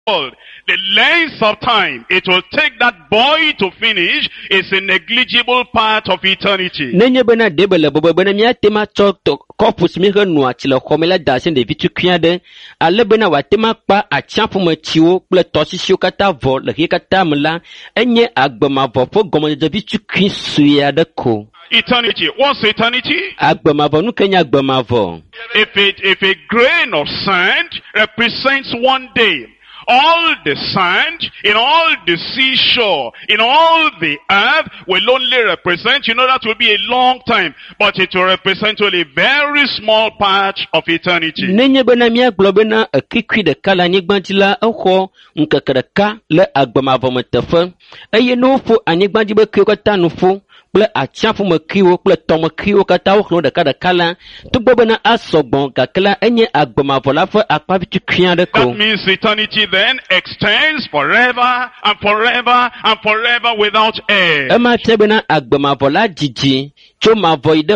The length of time it will take that boy to finish is a negligible part of eternity. Nenye bena debele bobo bena miya tema chok to corpus mihe noa chile komela dasen de vitu kriade ale bena watema pa a champu me chiwo ple tosisio kata vo le kata mela enye agbema vo fo gomo de vitu kri suya de ko. Eternity. What's eternity? Agbema vo nu kenya agbema vo. If a grain of sand represents one day, all the sand in all the seashore, in all the earth will only represent, that will be a long time, but it will represent only a very small part of eternity. Nenye bena miya globena kikwi de kala nyigbanjila oko nkakadaka le agbema metefe. Eye no fo anyigbanjibe kiyokata nufo. Ple a chafu mekiwo ple tome kiwo kata wo de kala to bobena asogbon kakala enye agbemavola fo akpavitu kwian de ko. That means eternity then extends forever and forever and forever without end. Ema tebena agbemavola jiji cho mavo ide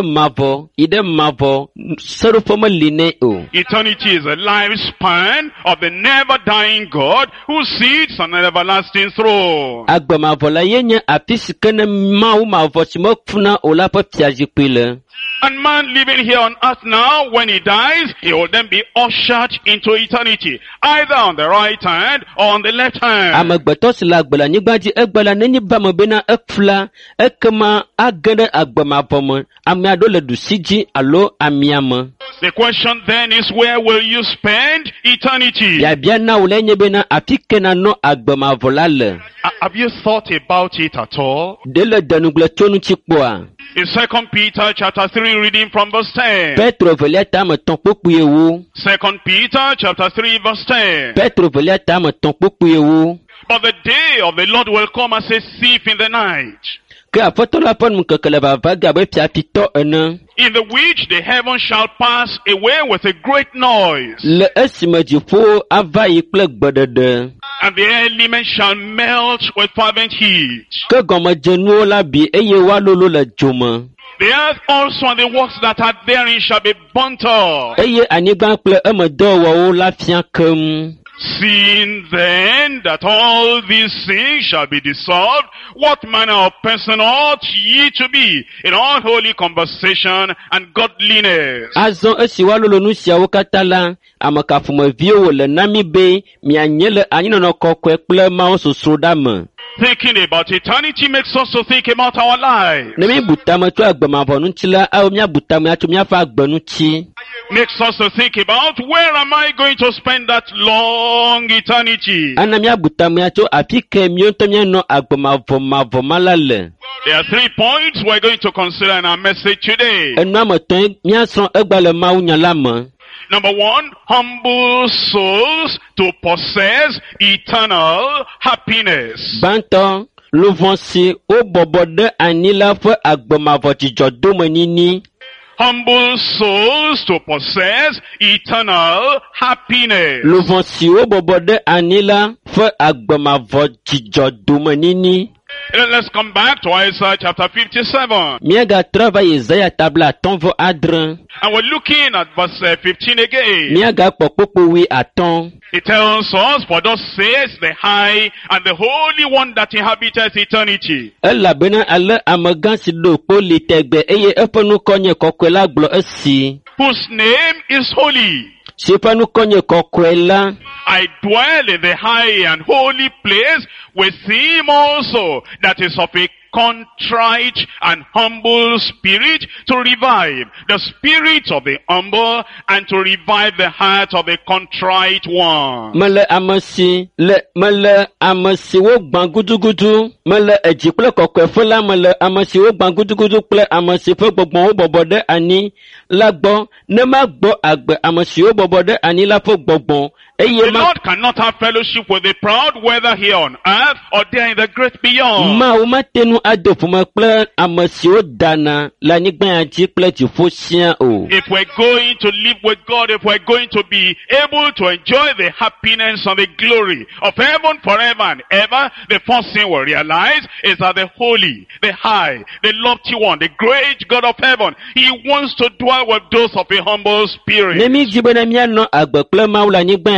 mavo serofoma line o. Eternity is a lifespan of the never dying God who sits on an everlasting throne. Agbemavola yenye apisikene mavo simokfuna ola pa piajipile. And man living here on earth now, when he dies, he will then be ushered into eternity, either on the right hand or on the left hand. Amagbatos la gbala nyigbaji egbala nenyi bama bena ekfla ekema agede agbama pomo amiado le dusiji alo amiama. The question then is, where will you spend eternity? Ya bia na ulenye bena apikena no agbama volale. Have you thought about it at all? Dele danugle tonu chikpoa. In 2 Peter chapter 3, reading from verse 10. Petro veleta me tonpokuye wo. 2 Peter chapter 3 verse 10. Petro veleta me tonpokuye wo. But the day of the Lord will come as a thief in the night, ke afotola pon mukakala vaga be piapito ene. In the which the heavens shall pass away with a great noise, Le esimejifo avayi ple gbedede. and the elements shall melt with fervent heat. Ke gomejenu la bi eye wa lolo le joma. The earth also and the works that are therein shall be burnt up. Eye anigba ple emedo wo la fiakem. Seeing then that all these things shall be dissolved, what manner of person ought ye to be in all holy conversation and godliness? Azon esiwa lolo nu siawo katala amakafume vio le nami be mi anyele anyino kokwe ple ma ososro dame. Thinking about eternity makes us to think about our lives. Nemi butama to agbemavo nu tila a mi butama ato mi afa agbenu ti. Makes us to think about, where am I going to spend that long eternity? Ana mi butama ato afike mi onto mi no agbemavo mavo malale. There are 3 points we're going to consider in our message today. Enu amoton mi ason egbale ma unyalama. Number 1, humble souls to possess eternal happiness. Banton lovonsi o bobode anila fo agbemavo jijo domenini. Humble souls to possess eternal happiness. Lovonsi o bobode anila fo agbemavo jijo domenini. Let's come back to Isaiah chapter 57. Miaga travaille Isaiah tabla tonvo adren. And we're looking at verse 15 again. Miaga popopo wi aton. It tells us, for thus says the high and the holy one that inhabiteth eternity. Ella bena ale amagan sido poli tegbe eye eponu konye kokwela glo esi. Whose name is holy. Sipanu konye kokwela. I dwell in the high and holy place with him also that is of a contrite and humble spirit, to revive the spirit of the humble and to revive the heart of the contrite one. Mele amasi wo gbangudugudu. Mele ejikle kokwefela mele amasi wo gbangudugudu ple amasi fe gbogbon wo bobode ani lagbo ne ma gbo agbe amasi wo bobode ani la fo gbogbon. The Lord cannot have fellowship with the proud, whether here on earth or there in the great beyond. If we're going to live with God, if we're going to be able to enjoy the happiness and the glory of heaven forever and ever, the first thing we realize is that the holy, the high, the lofty one, the great God of heaven, He wants to dwell with those of a humble spirit.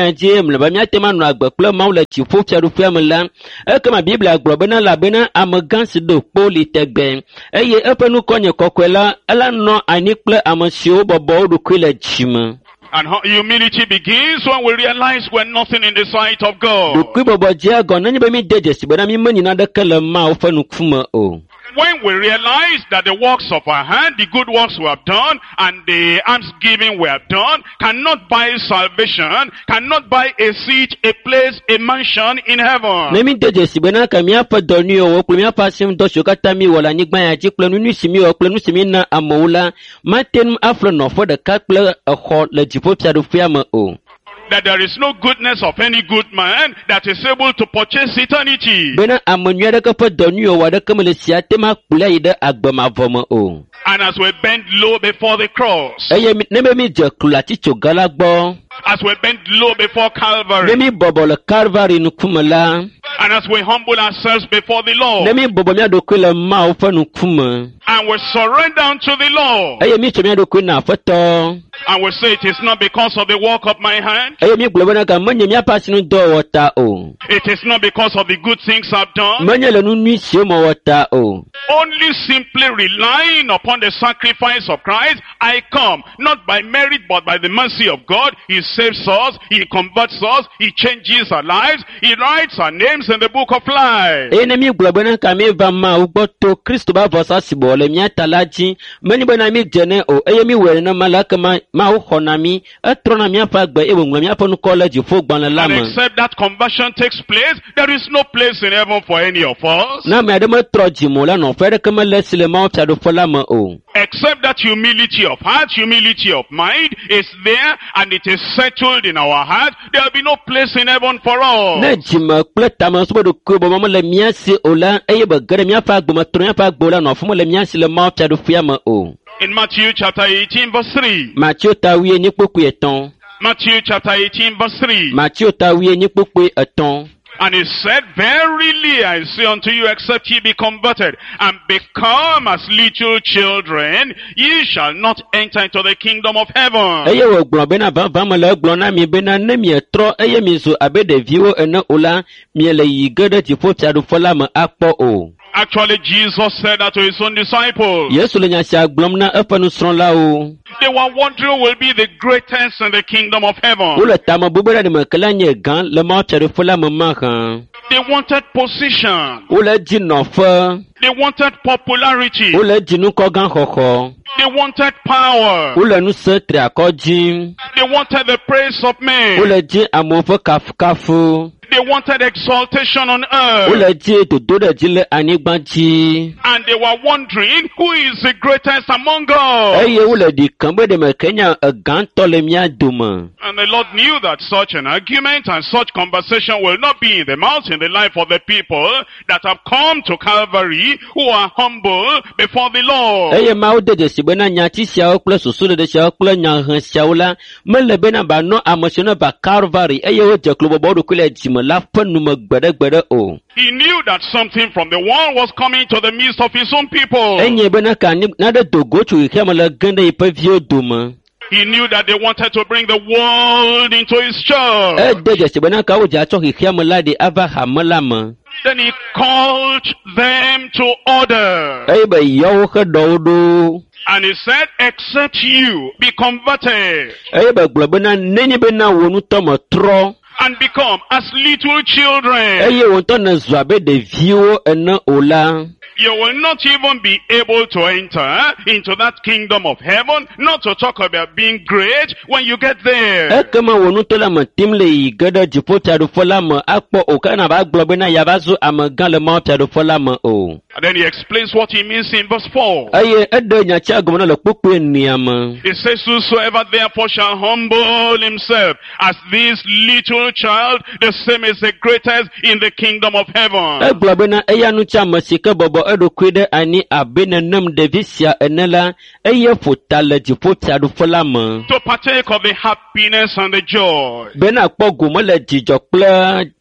anyigba dzi mleba míate ma nɔ agbe kple Mawu le dziƒofiaɖuƒea me la ekema Biblia gblɔ bena elabena amegã si do kpo li tegbe eye eƒe nukɔnye kɔkɔe la ela nɔ anyi kple ame siwo bɔbɔ wo ɖokui le dzime. And humility begins when we realize we're nothing in the sight of God. Ɖokui bɔbɔ dzia gɔ nenye be mi de dzesi bena mi menyi naneke le Mawu ƒe ŋkume o. When we realize that the works of our hand, the good works we have done, and the almsgiving we have done, cannot buy salvation, cannot buy a seat, a place, a mansion in heaven. Ne mi de dzesi bena ka míaƒe dɔ nyuiwo kple míaƒe asinudɔ siwo katã mi wɔ le anyigba ya dzi kple nu si mi wɔ kple nu si mi na amewo la, mate nu aƒle nɔƒe ɖeka kple exɔ le dziƒofiaɖuƒea me o. That there is no goodness of any good man that is able to purchase eternity. Bena ame nyui aɖeke ƒe dɔ nyuiwo aɖeke mele sia te ma kplɔe yi ɖe agbemavɔ me o. And as we bend low before the cross, Eye ne be mi dze klo le atitsoga la gbɔ, as we bend low before ne Calvary, mi bɔbɔ le Calvary ŋkume la, and as we humble ourselves before the ne Lord, mi bɔbɔ mía ɖokui le Mawu ƒe ŋkume, and we surrender unto the Lord, eye mi tsɔ mía ɖokui na Aƒetɔ, and we say it is not because of the work of my hand, eye mi gblɔ bena ka menye míaƒe asinudɔ wɔ ta o, it is not because of the good things I've done, menye le nu nyui siwo me wɔ ta o. only simply relying upon the sacrifice of Christ, I come, not by merit but by the mercy of God. He saves us, He converts us, He changes our lives, He writes our names in the book of life. Eye ne mi gblɔ bena ka mi va Mawu gbɔ to Kristo ƒe avɔsa si bɔ le mía ta la dzi, menye bena mi dze ne o, eye mi wɔe nenema la ekema Mawu xɔna mi, etrɔna míaƒe agbe eye wòŋlɔ míaƒe nukɔ le dziƒogbalẽ la And me. except that conversion takes place, there is no place in heaven for any of us. Na ame aɖe metrɔ dzimo la nɔƒe aɖeke mele si le mawufiaɖuƒe la me o. Except that humility of heart, humility of mind is there and it is settled in our heart, there will be no place in heaven for us. Ne dzime kple tamesobe ɖokui bɔbɔ mele mía si o la, eye be ge ɖe míaƒe agbemetrɔ míaƒe agbewo la nɔƒe mele mía si le mawufiaɖuƒea me o. In Matthew chapter 18 verse 3. Matthew ta wuienyi kpukpui etɔ̃. Matthew chapter 18 verse 3. Matthew ta wuienyi kpukpui etɔ̃. And he said, verily I say unto you, except ye be converted and become as little children, ye shall not enter into the kingdom of heaven. Eye wògblɔ bena vavã mele egblɔ na mi bena ne mietrɔ eye miezu abe ɖeviwo ene o la, miele yi ge ɖe dziƒofiaɖuƒe la me akpɔ o. Actually, Jesus said that to his own disciples. Yesu le nya sia gblɔm na eƒe nusrɔ̃lawo. They were wondering who will be the greatest in the kingdom of heaven. Wole tame bubu ɖe me ke la nye gã le mawufiaɖuƒe la me mahã. They wanted position. Wole dzi nɔƒe. They wanted popularity. Wole dzi nukɔ gã xɔxɔ. They wanted power. Wole nu se triakɔ dzim. They wanted the praise of men. Wole dzi amewo ƒe kafukafu. They wanted exaltation on earth. Wole dzi dodo ɖe dzi le anyigba dzi. And they were wondering who is the greatest among us. Eye wole ɖi kem be ɖe me ke nya egãtɔ le mía dome. And the Lord knew that such an argument and such conversation will not be in the mouth in the life of the people that have come to Calvary who are humble before the Lord. Eye Mawu de dzesi bena nyatsi siawo kple susuɖeɖe siawo kple nyahe siawo la mele bena ba nɔ ame siwo ne va Calvary eye wodze klo bɔbɔ wo ɖokui le dzime la ƒe nume gbeɖegbeɖe o. He knew that something from the world was coming to the midst of his own people. Enye bena ka naɖe do go tso xexea me le ge ɖe yiƒe viwo dome. He knew that they wanted to bring the world into his church. Ede dzesi bena ka wodze atsɔ xexea me la ɖe ava hame la me. Then he called them to order. Eye be yawo xe ɖɔ wo ɖo. And he said, except you be converted Eye be gblɔ bena nenye bena wò ŋutɔ me trɔ. and become as little children, Eye wò ŋutɔ ne zu abe ɖeviwo ene o la. you will not even be able to enter into that kingdom of heaven, not to talk about being great when you get there. Ekema wò ŋutɔ la me tim le yi ge ɖe dziƒofiaɖuƒe la me akpɔ o kana va gblɔ bena yava zu amegã le mawufiaɖuƒe la me o. And then he explains what he means in verse 4. Eye eɖe nyatsia gɔme na le kpukpui enia me. He says, whosoever therefore shall humble himself as this little child, the same is the greatest in the kingdom of heaven. Egblɔ bena eya nutsia ame si ke bɔbɔ eɖokui ɖe anyi abe nenem ɖevi sia ene la, eye ƒo ta le dziƒofiaɖuƒe la me. To partake of the happiness and the joy. Bena kpɔ gome le dzidzɔ kple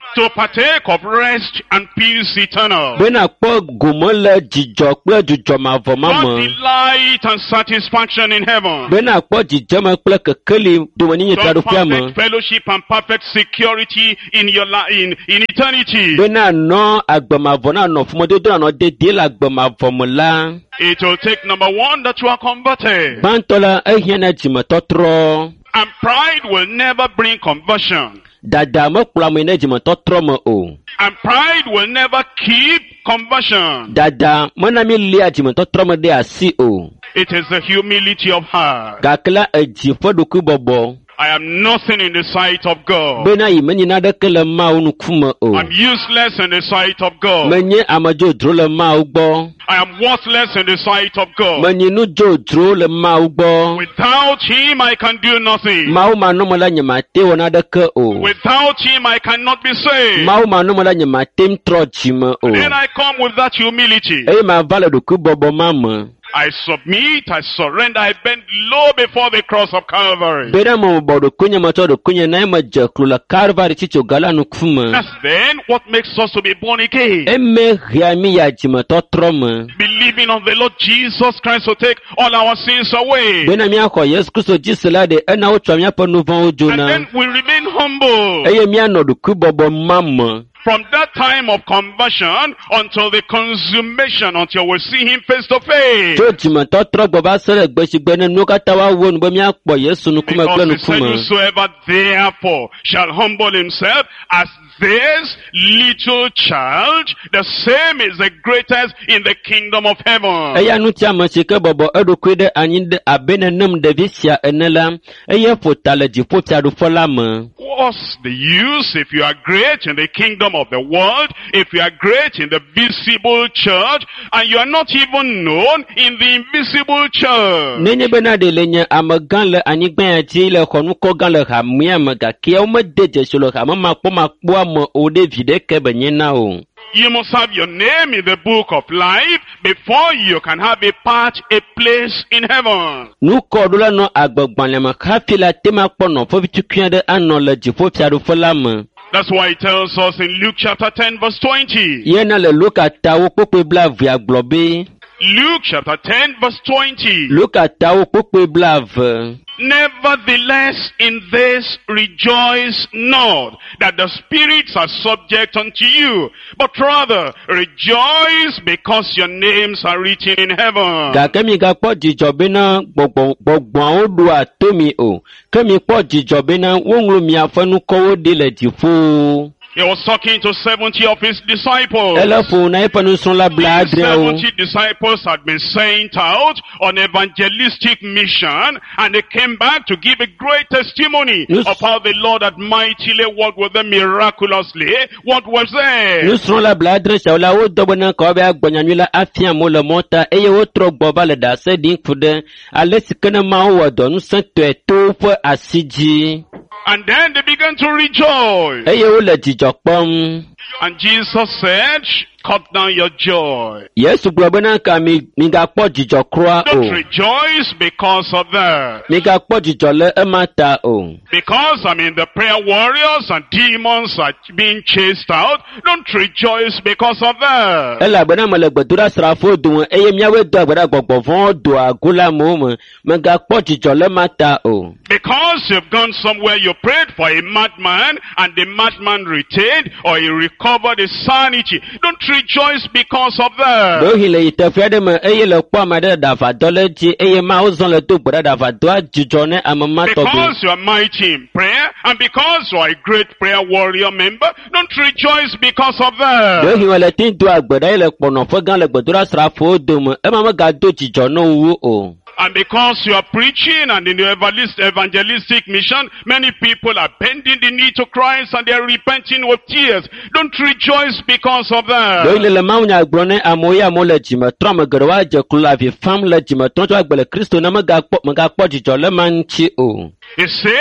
to partake of rest and peace eternal. Bena kpɔ gome le dzidzɔ kple dzudzɔ ma God me. delight and satisfaction in heaven. Bena kpɔ dzidzeme kple kekeli domenyinyi God traɖoƒea me. perfect fellowship and perfect security in your in eternity. Bena nɔ agbemavɔ na nɔ fumedodo na nɔ dedie le agbemavɔ me la. It will take number one that you are converted. Gbãtɔ la ehiã na dzimetɔtrɔ. And pride will never bring conversion. Dada mekplɔ ame ne dzimetɔtrɔ me o. And pride will never keep conversion. Dada mena mi lia dzimetɔtrɔ me ɖe asi o. It is the humility of heart. Gake la edzi ƒe ɖokuibɔbɔ. I am nothing in the sight of God. Bena yi menye naɖeke le Mawu ŋkume o. I'm useless in the sight of God. Menye amedzodro le Mawu gbɔ. I am worthless in the sight of God. Menye nudzodro le Mawu gbɔ. Without Him, I can do nothing. Mawu manɔme la nye mate wɔ naɖeke o. Without Him, I cannot be saved. Mawu manɔme la nye mate trɔ dzime o. Then I come with that humility. Eye mava le ɖokuibɔbɔ ma me. I submit, I surrender, I bend low before the cross of Calvary. Bena me bɔ ɖokuinye metsɔ ɖokuinye na me dze klo le Kalvari tsitsoga la ŋkume. That's then what makes us to be born again. Eme hea mi ya dzimetɔtrɔ me. Believing on the Lord Jesus Christ to take all our sins away. Bena miaxɔ Yesu Kristo dzi se la ɖe ena wotsɔ miaƒe nu vɔ̃wo And dzona. then we remain humble. Eye mianɔ ɖokuibɔbɔ ma me. From that time of conversion until the consummation, until we see Him face to face. Tso dzimetɔtrɔ gbɔ va se ɖe gbe si gbe ne nuwo katã woawɔ nu be miakpɔ Yesu ŋkume kple Because He said, ŋkume. whosoever therefore shall humble himself as this little child, the same is the greatest in the kingdom of heaven. Eya nutiame si ke bɔbɔ eɖokui ɖe anyi ɖe abe nenem ɖevi sia ene la, eye ƒo ta le dziƒofiaɖuƒe la me. What's the use if you are great in the kingdom of the world, if you are great in the visible church, and you are not even known in the invisible church? Nenye bena ɖe le nye amegã le anyigba ya dzi le xɔnukɔ gã le hamea me gake womede dzesi le hame makpɔmakpɔa me o ɖe viɖe ke benye na o. You must have your name in the book of life before you can have a part, a place in heaven. Nukɔɖola nɔ agbegbalẽ me hafi la tema kpɔ nɔƒe tukui aɖe anɔ le dziƒofiaɖuƒe la me. That's why it tells us in Luke chapter 10 verse 20. Yena le Luka tawo kpokpe blavea gblɔ be. Luke chapter 10 verse 20. Luka tawo kpokpe blave. Nevertheless, in this rejoice not that the spirits are subject unto you, but rather rejoice because your names are written in heaven. Gake mi gakpɔ dzidzɔ bena gbɔgbɔawo ɖoa to mi o. Ke mi kpɔ dzidzɔ bena woŋlɔ miaƒe nukɔwo ɖi le dziƒo. He was talking to 70 of his disciples. Ele ƒo na eƒe nusrɔ̃la These blaadreawo. 70 disciples had been sent out on evangelistic mission, and they came back to give a great testimony Yes. of how the Lord had mightily worked with them miraculously. What was there? Nusrɔ̃la blaadre siawo la wodɔ bena ka wobe agbɔnyanyui la afia mo le mɔta eye wotrɔ gbɔ va le ɖase ɖim ku ɖe ale si ke ne Mawu wɔ dɔ ŋusẽtɔe to woƒe asi dzi. And then they began to rejoice. Eye wole dzidzɔ kpɔm. And Jesus said, cut down your joy. Yesu gblɔ bena ka migakpɔ dzidzɔ kura Don't o. rejoice because of that. Migakpɔ dzidzɔ le ema ta o. Because, the prayer warriors and demons are being chased out. Don't rejoice because of that. Elabena mele gbedoɖa srafowo dome eye miawoe do agbeɖa gbɔgbɔ vɔ̃wo do ago la amewo me. Megakpɔ dzidzɔ le ema ta o. Because you've gone somewhere, you prayed for a madman, and the madman retained or he recovered his sanity. Don't rejoice because of that. Ɖohi le yi teƒe aɖe me eye le kpɔ ame aɖe ɖe avadɔ le dzi eye Mawu zɔ le do gbe ɖe avadɔa dzidzɔ ne ame ma tɔgbi. Because you are mighty in prayer, and because you are a great prayer warrior member, don't rejoice because of that. Ɖohi me le ti do agbe ɖa eye le kpɔnɔƒe gã le gbedoɖa srafowo dome ema megado dzidzɔ ne wo o. And because you are preaching and in the evangelistic mission, many people are bending the knee to Christ and they are repenting with tears. Don't rejoice because of that. Ɖohi le Mawu nya gblɔ ne amewo ya amewo le dzimetrɔ me geɖe woadze klo le avi fam le dzimetrɔ tso agbe le Kristo ne megakpɔ dzidzɔ le ma ŋuti o. It says,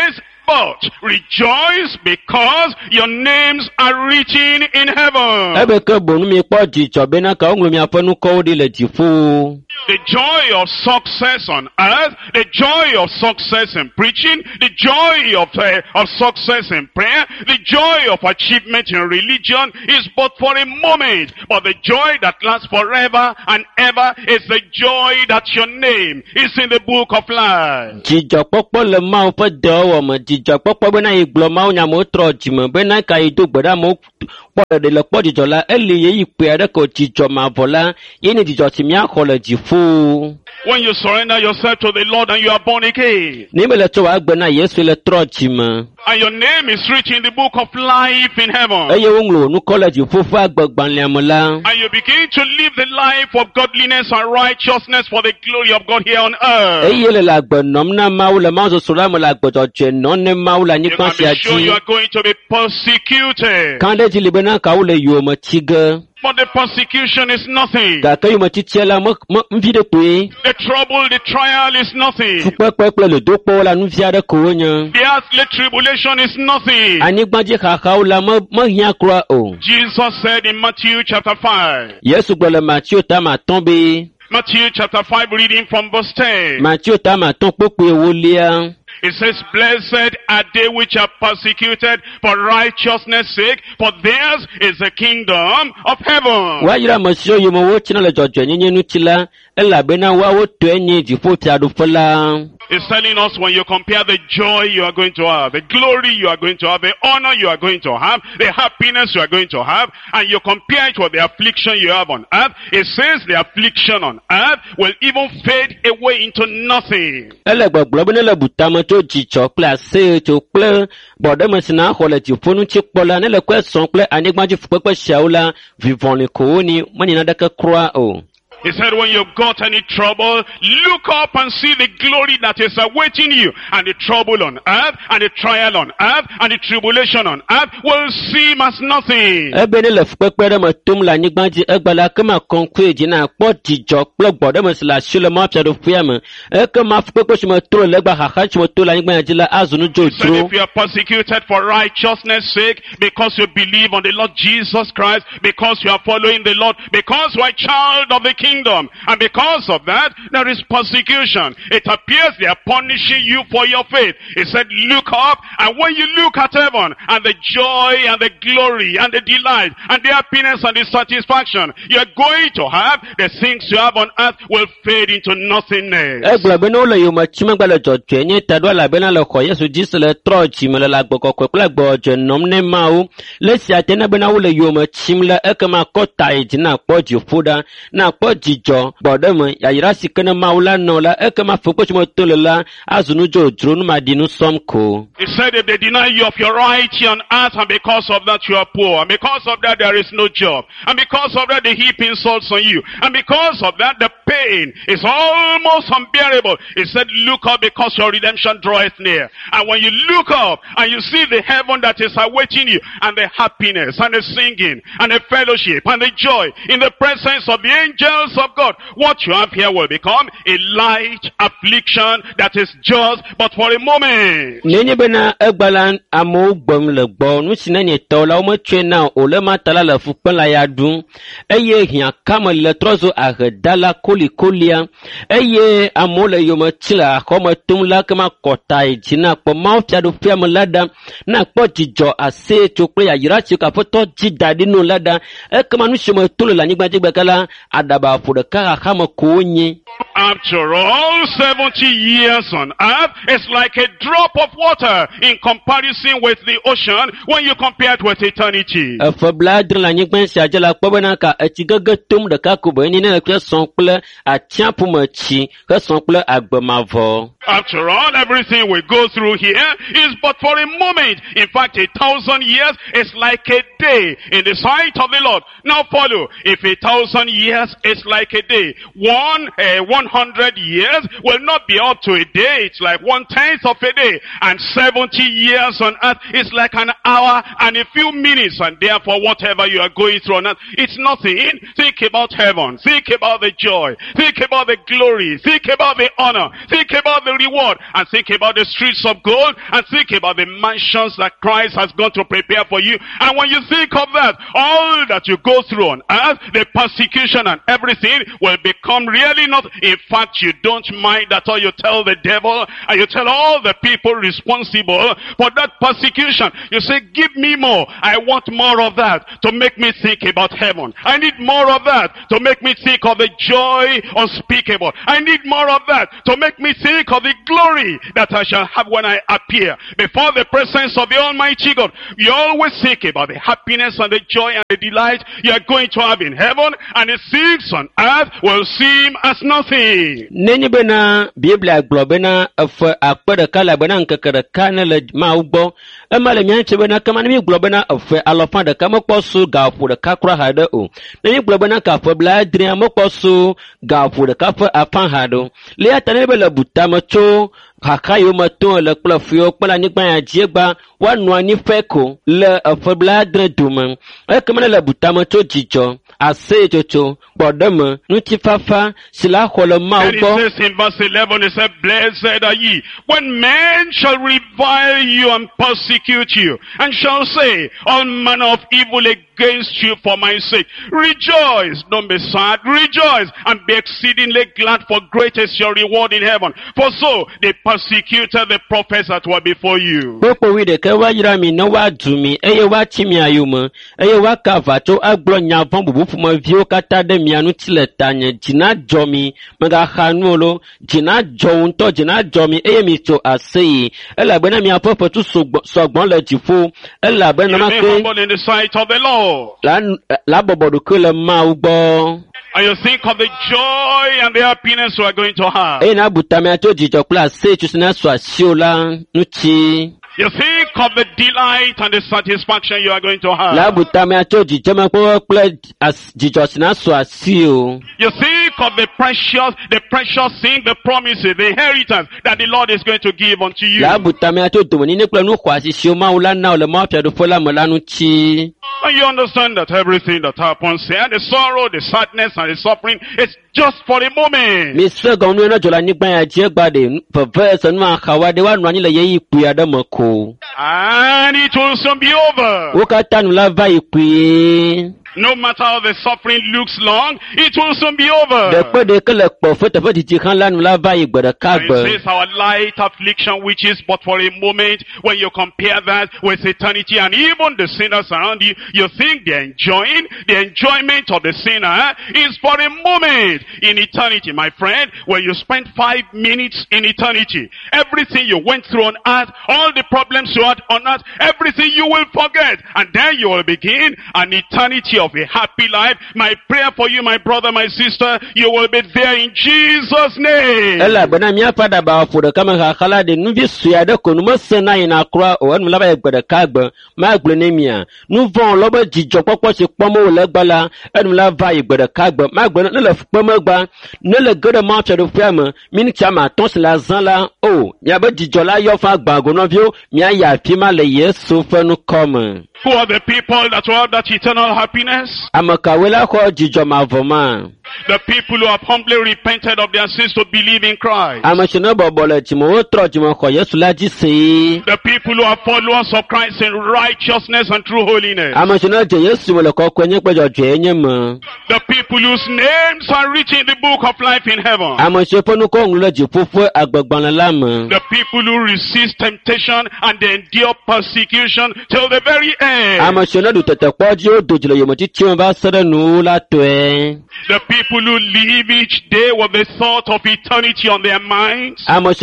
but rejoice because your names are written in heaven. ebe ke bonu mi kpɔ dzidzɔ bena ka woŋlɔ miaƒe nukɔwo ɖi le dziƒo. The joy of success on earth, the joy of success in preaching, the joy of success in prayer, the joy of achievement in religion is but for a moment. But the joy that lasts forever and ever is the joy that your name is in the book of life. Dzidzɔkpɔkpɔ le Mawu ƒe dɔwɔwɔ me. Dzidzɔkpɔkpɔ bena yi gblɔ Mawu nyamewo trɔ dzime bena ka yi do gbe ɖa amewo kpɔ ɖeɖe le kpɔ dzidzɔ la. Eli ye yi kpe aɖe ko dzidzɔ mavɔ la. Ye ne dzidzɔ si miaxɔ le dziƒo. When you surrender yourself to the Lord and you are born again. Ne me le tso wa gbe na Yesu le trɔ dzime. And your name is written in the book of life in heaven. Eye woŋlɔ nukɔ le dziƒo ƒe agbegbalẽa me la. And you begin to live the life of godliness and righteousness for the glory of God here on earth. Eye le agbe nɔm na Mawu le mawuzoso la me le agbedzɔdzɔe nɔ ne Mawu le You anyigba can sia be sure you dzi. are going to be persecuted. Kan ɖe dzi li bena kawo le yome tsi ge. But the persecution is nothing. Gake yome tsitsia la nuvi ɖe koe. The trouble, the trial is nothing. Fukpekpe kple le dokpɔwo la nuvi aɖe ko wonye. The earthly tribulation is nothing. Anyigbadzie xaxawo la mehiã kura o. Jesus said in Matthew chapter 5. Yesu gblɔ le Matthew tame atɔ̃ be. Matthew chapter 5 reading from verse 10. Matthew tame atɔ̃ kpokpoe ewolia. It says, blessed are they which are persecuted for righteousness' sake, for theirs is the kingdom of heaven. Wayra ame siwo yome wotsina le dzɔdzɔenyenye ŋuti la, elabena woawo tɔe nye dziƒofiaɖuƒe la. It's telling us when you compare the joy you are going to have, the glory you are going to have, the honor you are going to have, the happiness you are going to have, and you compare it with the affliction you have on earth, it says the affliction on earth will even fade away into nothing. Ele gbɔgblɔ be ne le butame tso dzidzɔ kple ase tso kple bɔɖeme si na xɔ le dziƒo ŋuti kpɔ la, ne le kɔe sɔŋ kple anyigbadziƒo kpekpe siawo la, vivɔ̃li ko woni, menina ɖeke kura o. He said, when you've got any trouble, look up and see the glory that is awaiting you. And the trouble on earth, and the trial on earth, and the tribulation on earth will seem as nothing. Ebe ne le fukpekpe ɖe me tom le anyigba dzi, egbe la ke ma kɔnkɔe dzi na kpɔ dzidzɔ kple gbɔɖeme si le asi le mawufiaɖuƒea me. Eke ma fukpekpe si me to le egba xaxa si me to le anyigba dzi la azu nu So dzodzro. if you are persecuted for righteousness' sake, because you believe on the Lord Jesus Christ, because you are following the Lord, because you are a child of the kingdom, and because of that, there is persecution. It appears they are punishing you for your faith. He said, look up, and when you look at heaven, and the joy, and the glory, and the delight, and the happiness, and the satisfaction you are going to have, the things you have on earth will fade into nothingness. Egblɔ be ne wole yome tsim egbe le dzɔdzɔe nye ta ɖo elabena le xɔ Yesu dzi si le trɔ dzime le agbe kɔkɔe kple gbɔdzɔe nɔm ne Mawu. Le esia te ne bena wole yome tsim le ekema kɔ ta yi dzi na kpɔ dziƒo ɖa, na kpɔ dzidzɔ gbɔɖeme yayra si ke ne Mawu la nɔ la ekema fukpekpe si me to le la azu nu dzodzro nu maɖi nu sɔm ko. He said if they deny you of your right here on earth, and because of that you are poor, and because of that there is no job, and because of that they heap insults on you, and because of that the pain is almost unbearable. He said, look up because your redemption draweth near. And when you look up and you see the heaven that is awaiting you, and the happiness, and the singing, and the fellowship, and the joy in the presence of the angels of God, what you have here will become a light affliction that is just but for a moment. Nenye bena egbe la amewo gbem le gbɔ, nu si ne nye tɔ la wometsoe na o le ma ta la le fukpe la ya ɖum, eye hiãkame le trɔ zo ahedala kolikolia, eye amewo le yome tsi le axɔme tom la ke ma kɔta yi dzi na kpɔ mawufiaɖuƒea me la ɖa, na kpɔ dzidzɔ ase tso kple yayra tsi ka aƒetɔ dzi da ɖi no la ɖa, ekema nu si me to le anyigba dzi gbeke la aɖaba ƒo ɖeka xaxame ko wonye. After all, 70 years on earth is like a drop of water in comparison with the ocean when you compare it with eternity. Efe bla adre le anyigba sia dzi la kpɔ bena ka etsi gege tom ɖeka ko be ne le kple sɔŋ kple atsiaƒu me tsi ke sɔŋ kple agbemavɔ. After all, everything we go through here is but for a moment. In fact, 1,000 years is like a day in the sight of the Lord. Now follow. If 1,000 years is like a day. 100 years will not be up to a day. It's like 1/10 of a day. And 70 years on earth is like an hour and a few minutes. And therefore, whatever you are going through on earth, it's nothing. Think about heaven. Think about the joy. Think about the glory. Think about the honor. Think about the reward. And think about the streets of gold. And think about the mansions that Christ has gone to prepare for you. And when you think of that, all that you go through on earth, the persecution and everything will become really not. In fact, you don't mind at all. You tell the devil and you tell all the people responsible for that persecution. You say, give me more. I want more of that to make me think about heaven. I need more of that to make me think of the joy unspeakable. I need more of that to make me think of the glory that I shall have when I appear before the presence of the Almighty God. You always think about the happiness and the joy and the delight you are going to have in heaven, and the things on earth will seem as nothing. Nenye bena Biblia globena afa akpada kala bena nkakara kana le maugbo amale nyanche bena kama nimi globena afa alofanda kama posu gafu de kakra hada o nimi globena ka fa bladri amoposu gafu de kafa afan hado le atane bela butama cho hakayo maton le plafio pala ni gba ajiegba wa no ani feko le afa bladri duma e kama le butama cho jijo ase chocho bodama nuti fafa sila kholo maubo. And it says in verse 11, it said, blessed are ye when men shall revile you and persecute you, and shall say all manner of evil against you for my sake. Rejoice, don't be sad, rejoice, and be exceedingly glad, for great is your reward in heaven. For so they persecuted the prophets that were before you. Popo wide ke wa yira mi no wa dumi eye wa chimi ayuma eye wa kavato agbo nyavon bubu ma vio kata de mianu tiletanye jina jomi maga khanuolo jina jonto jina jomi eye mi to asei ela bena mi apopo tu sogbon le jifo ela bena ma ke in the sight of the Lord. La bobodu ke le ma ugbo. And you think of the joy and the happiness we are going to have. E na butame ato jijo kla se chusina swa siola nuchi. You think of the delight and the satisfaction you are going to have. La butame ato jijo ma ko kle as jijo sina swa sio. You think of the precious thing, the promises, the inheritance that the Lord is going to give unto you. La butame ato domoni ne kle nu kwa si sio ma ula na ole ma pia do fola mola nuchi. And you understand that everything that happens here, the sorrow, the sadness, and the suffering, it's just for a moment. Mr. Gonu na jola nigba ya jegbade perverse nwa khawade wa nwa ni le yi ipu adamako. And it will soon be over. Okatanu la va ipu. No matter how the suffering looks long, it will soon be over. And it says our light affliction, which is but for a moment, when you compare that with eternity, and even the sinners around you, you think they're enjoying the enjoyment of the sinner is for a moment. In eternity, my friend, when you spend 5 minutes in eternity, everything you went through on earth, all the problems you had on earth, everything you will forget, and then you will begin an eternity of a happy life. My prayer for you, my brother, my sister, you will be there in Jesus' name. Ela bana mi apada ba fu de kama khala de nu vi suya de ko nu masena ina kra o nu laba egbe de kagbe ma gble nemia nu von lobo jijo popo se pomo le gbala enu la va egbe de kagbe ma gbe ne le pomo gba ne le gode ma che do fiam min chama ton se la zan la o ya be jijo la yo fa gbago no vio mi aya fi ma le Yesu fe nu come. Who are the people that will have that eternal happiness? Amakawela ko jijo mavoma. The people who have humbly repented of their sins to believe in Christ. The people who are followers of Christ in righteousness and true holiness. The people whose names are written in the book of life in heaven. The people who resist temptation and they endure persecution till the very end. The people who live each day with the thought of eternity on their minds.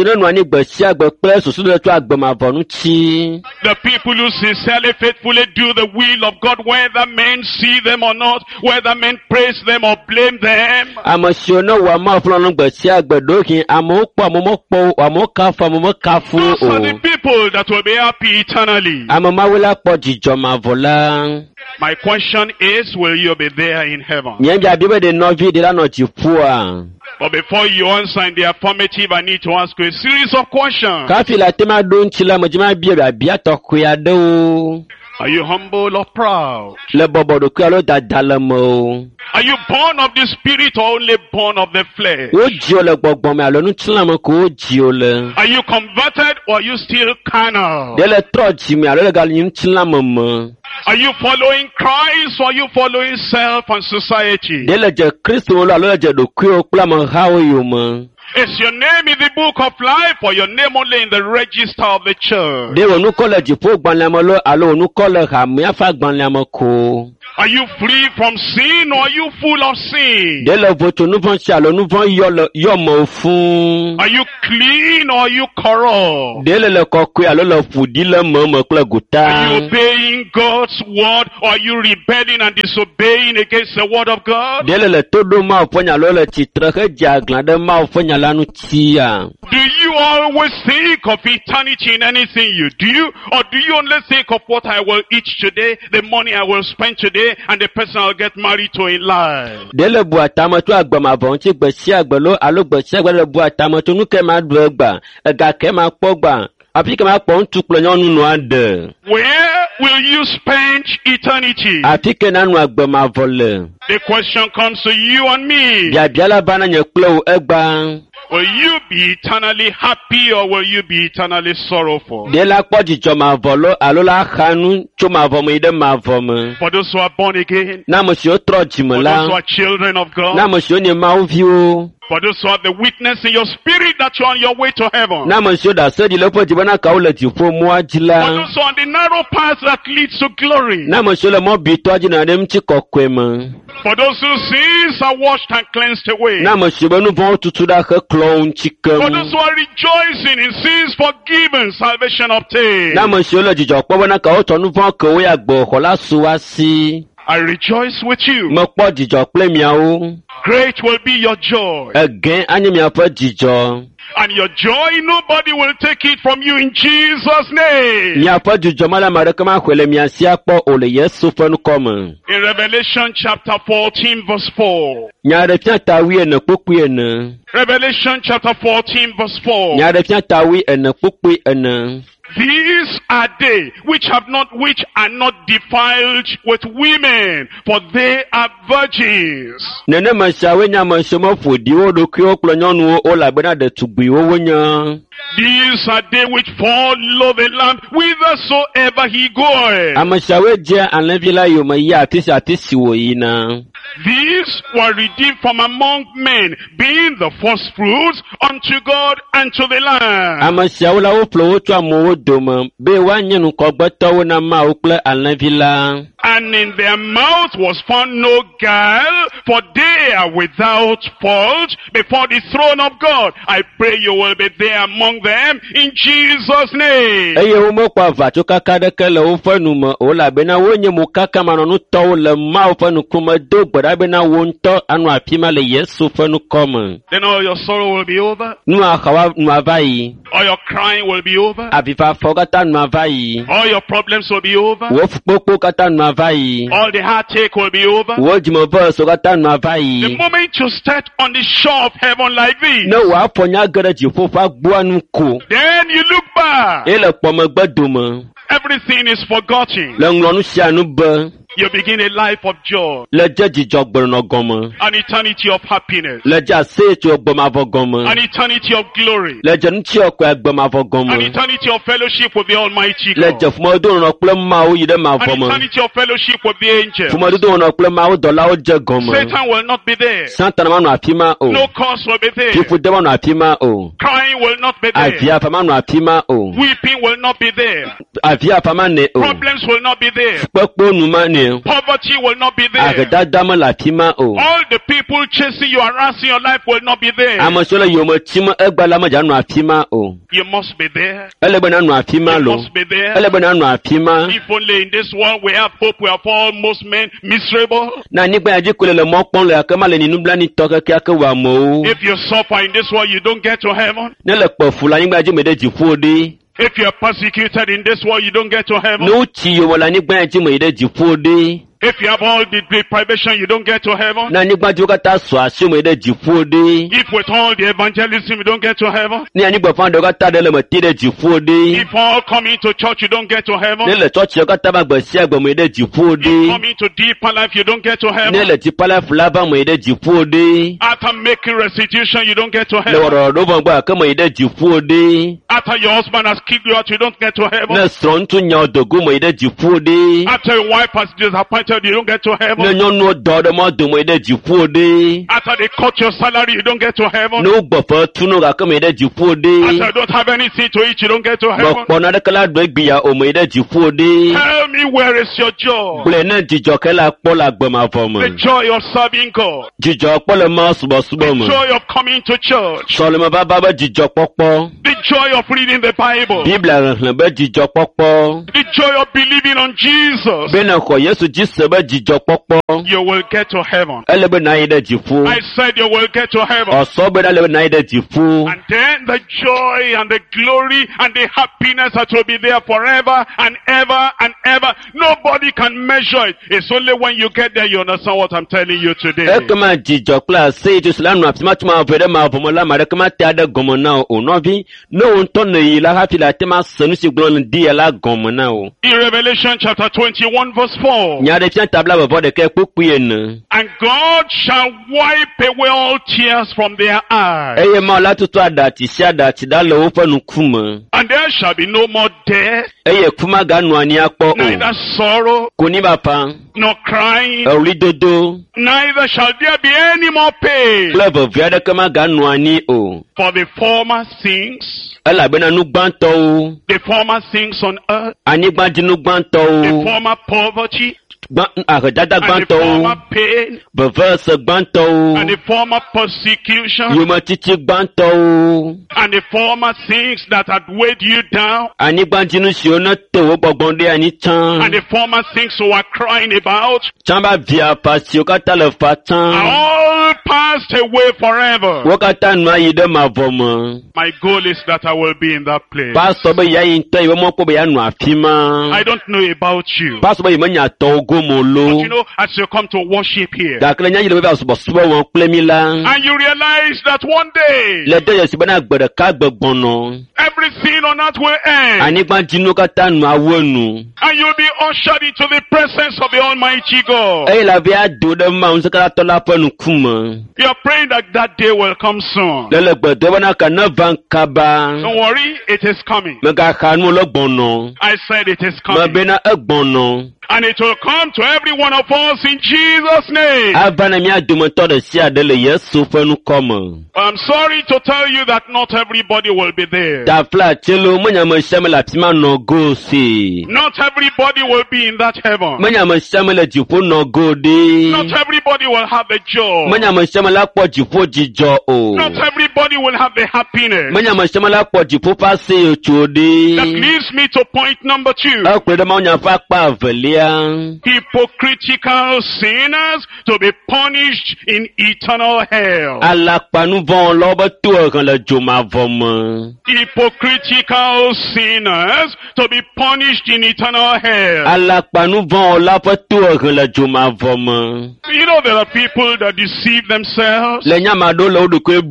The people who sincerely, faithfully do the will of God, whether men see them or not, whether men praise them or blame them. Those are the people that will be happy eternally. My My question is, will you be there in heaven? Nyambia bibe de novi de la no chifua. But before you answer in the affirmative, I need to ask you a series of questions. Kafi la tema don chila majima bia tokuya do. Are you humble or proud? Le bobo do kuya dadalamo. Are you born of the Spirit or only born of the flesh? O jio le gbogbo me alo nu chila mo ko jio le. Are you converted or are you still carnal? De le troji me alo le gal nu chila mo. Are you following Christ or are you following self and society? De le je Kristo lo alo le je do kuyo kula mo hawo yo mo. Is your name in the book of life or your name only in the register of the church? De onu kole jipo gbanlamo lo alo onu kole ha mi afa gbanlamo ko. Are you free from sin or are you full of sin? De le voto nu von chalo nu von yo mo fun. Are you clean or are you corrupt? De le kokwe alo le fudi le mo kle guta. Are you obeying God's word or are you rebelling and disobeying against the word of God? De le todo ma fonya lo le titre ke jaglan de ma fonya lanu tia. Do you always think of eternity in anything you do, or do you only think of what I will eat today, the money I will spend today, and the person I'll get married to in life? De le bu atama to agbama bon ti gbe si agbelo alo gbe si agbelo bu atama to nu ke ma do egba ega ke ma pogba afi ke ma po ntuklo nyonu no ade. Where will you spend eternity? Afi ke nanu agbama vole. The question comes to you and me. Bia la bana nye klo egba. Will you be eternally happy or will you be eternally sorrowful? De la po jijo ma volo alo la khanu cho ma vomo ide ma vomo. For those who are born again, na mo si o troji mo for those who la. are children of God, Na mo si o ni ma o vi o. for those who have the witness in your spirit that you're on your way to heaven, Na mo si o da se di lepo ti bana ka o le ti fo mo for ajila. those who are on the narrow path that leads to glory, Na mo si o le mo bi to ajina dem ti kokwe mo. for those whose sins are washed and cleansed away, Na mo si o benu von tutu da ke clown for chikem. those who are rejoicing in sins forgiven, salvation obtained. Na mo si o le jijo po bana ka o to nu von ke we agbo ko la su wa si. I rejoice with you. Mo po jijo ple mi awo. Great will be your joy. Again anyi mi apo jijo. And your joy, nobody will take it from you in Jesus' name. Mi apo jijo mala mare ke ma kwele mi asi apo o le Yesu fenu komme. In Revelation chapter 14 verse 4. Nyare pia tawi ene kpukpu ene. Revelation chapter 14 verse 4. Nyare pia tawi ene kpukpu ene. These are they which are not defiled with women, for they are virgins. Nene mashawe nya mashomo fudi wo do kyo klo nyonu o la bena de tugbi wo wonya. These are they which follow the Lamb whithersoever he goeth. Amashawe je anlevila yo ma ya atisi wo yina. These were redeemed from among men, being the first fruits unto God and to the Lamb. Amashawe la wo flo wo to amo wo doma be wa nyenu ko gbeto wo na ma wo kle anlevila. And in their mouth was found no guile, for they are without fault before the throne of God. I pray you will be there among them in Jesus' name. Eye wo mo kwa va to kaka de kele wo fanu mo o la bena wo nye mo kaka ma no to le ma wo fanu kuma do gbada bena wo nto anu apima le Yesu fanu come. Then all your sorrow will be over. Nu akawa nu avai. All your crying will be over. Aviva fogata nu avai. All your problems will be over. Wo fukpo kata nu avai. All the heartache will be over. Wo jimo bo so kata nu avai. The moment you start on the shore of heaven like this, No wa fonya garaji fo fa gbo anu ko. then you look back. Ele pomo gbedomo. Everything is forgotten. Le nglonu sianu be. You begin a life of joy, Le jeji jogbono gomo. an eternity of happiness, Le ja se ti ogboma vogomo. an eternity of glory, Le jenu ti okwa egboma vogomo. an eternity of fellowship with the Almighty Le God, je fumo do no ple ma o yide ma an vomo. eternity of fellowship with the angels. Fumo do no ple ma o dola o je gomo. Satan will not be there. Satan ma no apima o. No curse will be there. Pifu de ma no apima o. Crying will not be there. Avia fa ma no apima o. Weeping will not be there. Avia fa ma ne o. Problems will not be there. Popo nu ma ne. Poverty will not be there. Agada ma la pima o. All the people chasing you, harassing your life will not be there. Amasole yo mo chimo egbala ma ja no apima o. You must be there. Elebe na no apima You lo. must be there. Elebe na no apima. If only in this world we have hope, we are all most men miserable. Na nigba aji kule le mo pon le akama le ninu bla ni toke ki ake wa mo. If you suffer in this world, you don't get to heaven. Ne le pofu la nigba aji mede ji fu ode. If you are persecuted in this world, you don't get to heaven. No chi yo wala nigba aji mede ji fu ode. If you have all the deprivation, you don't get to heaven. Na anyigba tí ó kata sọ àṣìwọ̀n èdè jìfú òde. If with all the evangelism, you don't get to heaven. Ní anyigba fún àdó kata dẹ́lẹ̀ mọ̀ tí èdè jìfú òde. If all coming to church, you don't get to heaven. Nílẹ̀ chọ́ọ̀chì ó kata bá gbẹ̀ sí àgbọ̀mọ̀ èdè jìfú òde. If coming to deeper life, you don't get to heaven. Nílẹ̀ tí pálá fúlá bá mọ̀ èdè jìfú òde. After making restitution, you don't get to heaven. Lẹ́wọ̀rọ̀ ló bọ̀ gbà kẹ́mọ̀ èdè jìfú òde. After your husband has kicked you out, you don't get to heaven. Ní sọ̀rọ̀ tún nya ọ̀dọ̀gún mọ̀ èdè jìfú òde. After your wife has disappointed you, don't get to Ní heaven. nyɔnu dɔ ɖe mɔ dome ɖe dziƒo ɖe. After they cut your salary, you don't get to heaven. Ne wogbɔƒe tunu gake me ɖe dziƒo ɖe. After you don't have anything to eat, you don't get to heaven. Mekpɔ naɖeke la ɖo egbia o me ɖe dziƒo ɖe. Tell me, where is your joy? Gblɔe ne dzidzɔ ke la kpɔ le agbemavɔ me. The joy of serving God. Dzidzɔ kpɔ le ma subɔsubɔ me. The joy of coming to church. Sɔleme vava be dzidzɔ kpɔkpɔ. The joy of reading the Bible. Biblia xexlẽ be dzidzɔ kpɔkpɔ. The joy of believing on Jesus. Be ne xɔ Yesu dzi se be dzidzɔ kpɔkpɔ. You will get to heaven. Ele be na yi ɖe dziƒo. I said you will get to heaven. Ɔsɔ be ele be na yi ɖe dziƒo. And then the joy and the glory and the happiness that will be there forever and ever and ever. Nobody can measure it. It's only when you get there you understand what I'm telling you today. Ekema dzidzɔ kple ase tso si la nu afi ma tso ma ʋe ɖe ma vɔ me la ma ɖeke ma te aɖe gɔme na o nɔvi. Ne wo ŋutɔ ne yi la hafi la te ma se nu si gblɔ ne di ya la gɔme na o. In Revelation chapter 21 verse 4. Nya ɖe fia tabla vevɔ ɖeke kpukpui ene. And God shall wipe away all tears from their eyes. Eye ma la tutu aɖatsi si aɖatsi ɖa le woƒe ŋkume. And there shall be no more death, Eye ku maganu anyi akpɔ o. neither sorrow, Konyi bapa, nor crying, ɣlidodo neither shall there be any more pain. kple vevia ɖeke maganu anyi o. For the former things, Elabena nu gbãtɔwo, the former things on earth, anyigbadzinu the gbãtɔwo, former poverty, ahedada and the former gbãtɔwo, pain, vevese and gbãtɔwo, the former persecution, yometiti gbãtɔwo, and the former things that had weighed you down, anyigbadzinu siwo ne te wo gbɔgbɔ ɖe anyi and tsã, the former things you were crying about, tsã ba via fa siwo katã le fa are tsã, all passed away forever. wo katã nu ayi ɖe mavɔ me. My goal is that I will be in that place. Pastor be yayi ŋutɔ yi be mɔkpɔ be yanu afi ma. I don't know about you, Pastor be yi menya tɔwo gomo but lo. you know, as you come to worship here, Gake le nyanyi le be asubɔsubɔ wɔn kple mi la. and you realize that one day, Le de yesi bena gbe ɖeka gbegbɔnɔ. everything on earth will end, Anyigbadzinu katã nu awu enu. and you'll be ushered into the presence of the Almighty God. Eye la be ado ɖe ma ŋusẽkatɔ la ƒe ŋkume. You're praying that that day will come soon. Le gbedo bena ke ne va kaba. Don't worry, it is coming. Megaxa nu le gbɔnɔ. I said it is coming. Mebena egbɔnɔ. And it will come to every one of us in Jesus' name. Ava ne mía dometɔ ɖe sia ɖe le Yesu ƒe nukɔme. I'm sorry to tell you that not everybody will be there. Tafla tselo menyame sia me le afi ma nɔ go se. Not everybody will be in that heaven. Menyame sia me le dziƒo nɔ go ɖe. Not everybody will have the joy. Menyame sia me la kpɔ dziƒo dzidzɔ o. Not everybody will have the happiness. Menyame sia me la kpɔ dziƒo ƒe aseyetso That ɖe. leads me to point number 2. Ekplɔe ɖe Mawu nya ƒe akpa evelia. Hypocritical sinners to be punished in eternal hell. Alakpanuvɔwɔlawo be tohehe le dzomavɔ me. Hypocritical sinners to be punished in eternal hell. Alakpanuvɔwɔla ƒe tohehe le dzomavɔ me. You know there are people that deceive themselves. Le nyama ɖewo le wo ɖokui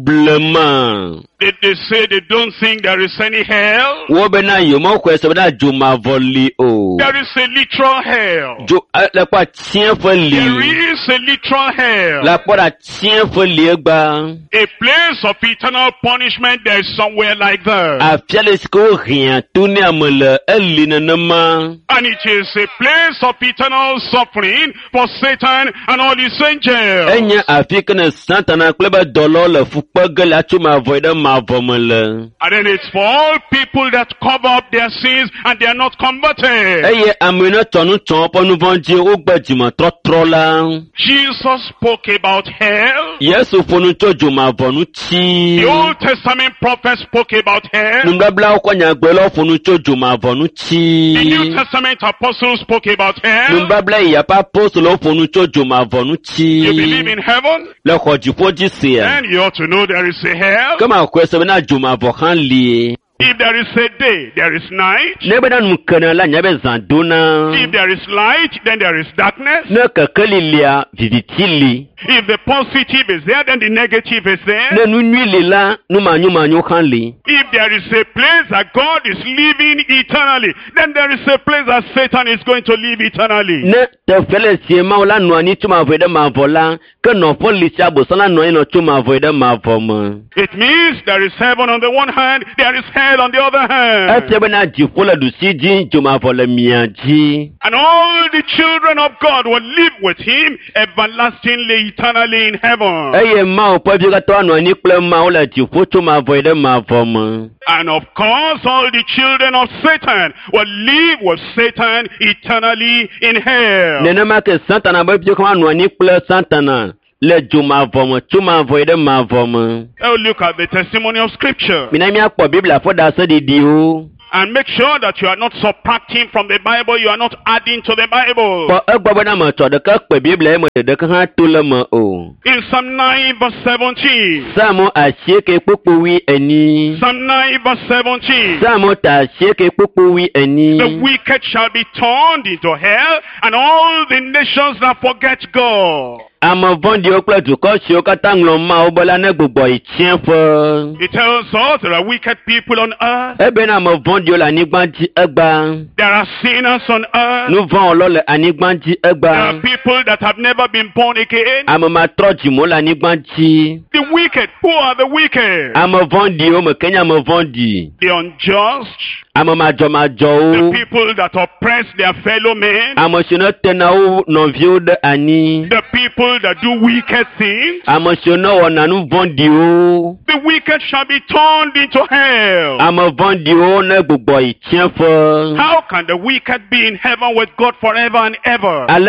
blema. They say they don't think there is any hell. Wo bena yewomexɔe se bena dzomavɔ li o. There is a literal hell. Le kpɔ atsiẽƒe li. There is a literal hell. Le kpɔ ɖe atsiẽƒe li egba. A place of eternal punishment, there is somewhere like that. Afia le si ke wo hĩa to ne ame le eli nenema. And it is a place of eternal suffering for Satan and all his angels. Enye afi ke ne Satana kple be dɔlawo le fukpe ge le atso mavɔ ɖe mavɔ me le. And then it's for all people that cover up their sins and they are not converted. Eye ame ne tsɔ nu tsɔ woƒe nu vɔ̃ dzi wogbe dzimetrɔtrɔ la. Jesus spoke about hell. Yesu ƒo nu tso dzomavɔ ŋuti. The Old Testament prophets spoke about hell. Nubablawo kɔ nyagblɔlawo ƒo nu tso dzomavɔ The New ŋuti. Testament apostles spoke about hell. Nubabla yi ƒe apostolowo ƒo nu tso dzomavɔ You believe ŋuti. in heaven? Le xɔ dziƒo dzi sia. Then you ought to know there is a hell. Kema koe se bena dzomavɔ hã li. If there is a day, there is night. Ne bena nu kana la nya be zan dona. If there is light, then there is darkness. Ne ka kalilia vivitili. If the positive is there, then the negative is there. Ne nu nui la nu manyu kan li. If there is a place that God is living eternally, then there is a place that Satan is going to live eternally. Ne te fele si ma la no ani tuma voide ma vola ke no policia bo sala no ino tuma voide ma voma. It means there is heaven on the one hand, there is hell on the other hand. Ate bena ji fola du si ji tuma vola miaji. And all the children of God will live with him everlastingly, eternally in heaven. Eye ma o pa bi ka to no ani kle ma o la ji fo tuma voide ma voma. And of course, all the children of Satan will live with Satan eternally in hell. Nene ma ke Satan ba bi ko no ani kle Satan. Le juma voma tuma voide ma voma. Oh, look at the testimony of Scripture. Mina mi akpo Biblia fo da so di o. And make sure that you are not subtracting from the Bible, you are not adding to the Bible. In Psalm 9 verse 17. Psalm 9 verse 17. The wicked shall be turned into hell, and all the nations that forget God. It tells us there are wicked people on earth. There are sinners on earth. There are people that have never been born again. The wicked. Who are the wicked? The unjust. The people that oppress their fellow men. The people that do wicked things. The wicked shall be turned into hell. How can the wicked be in heaven with God forever and ever? No,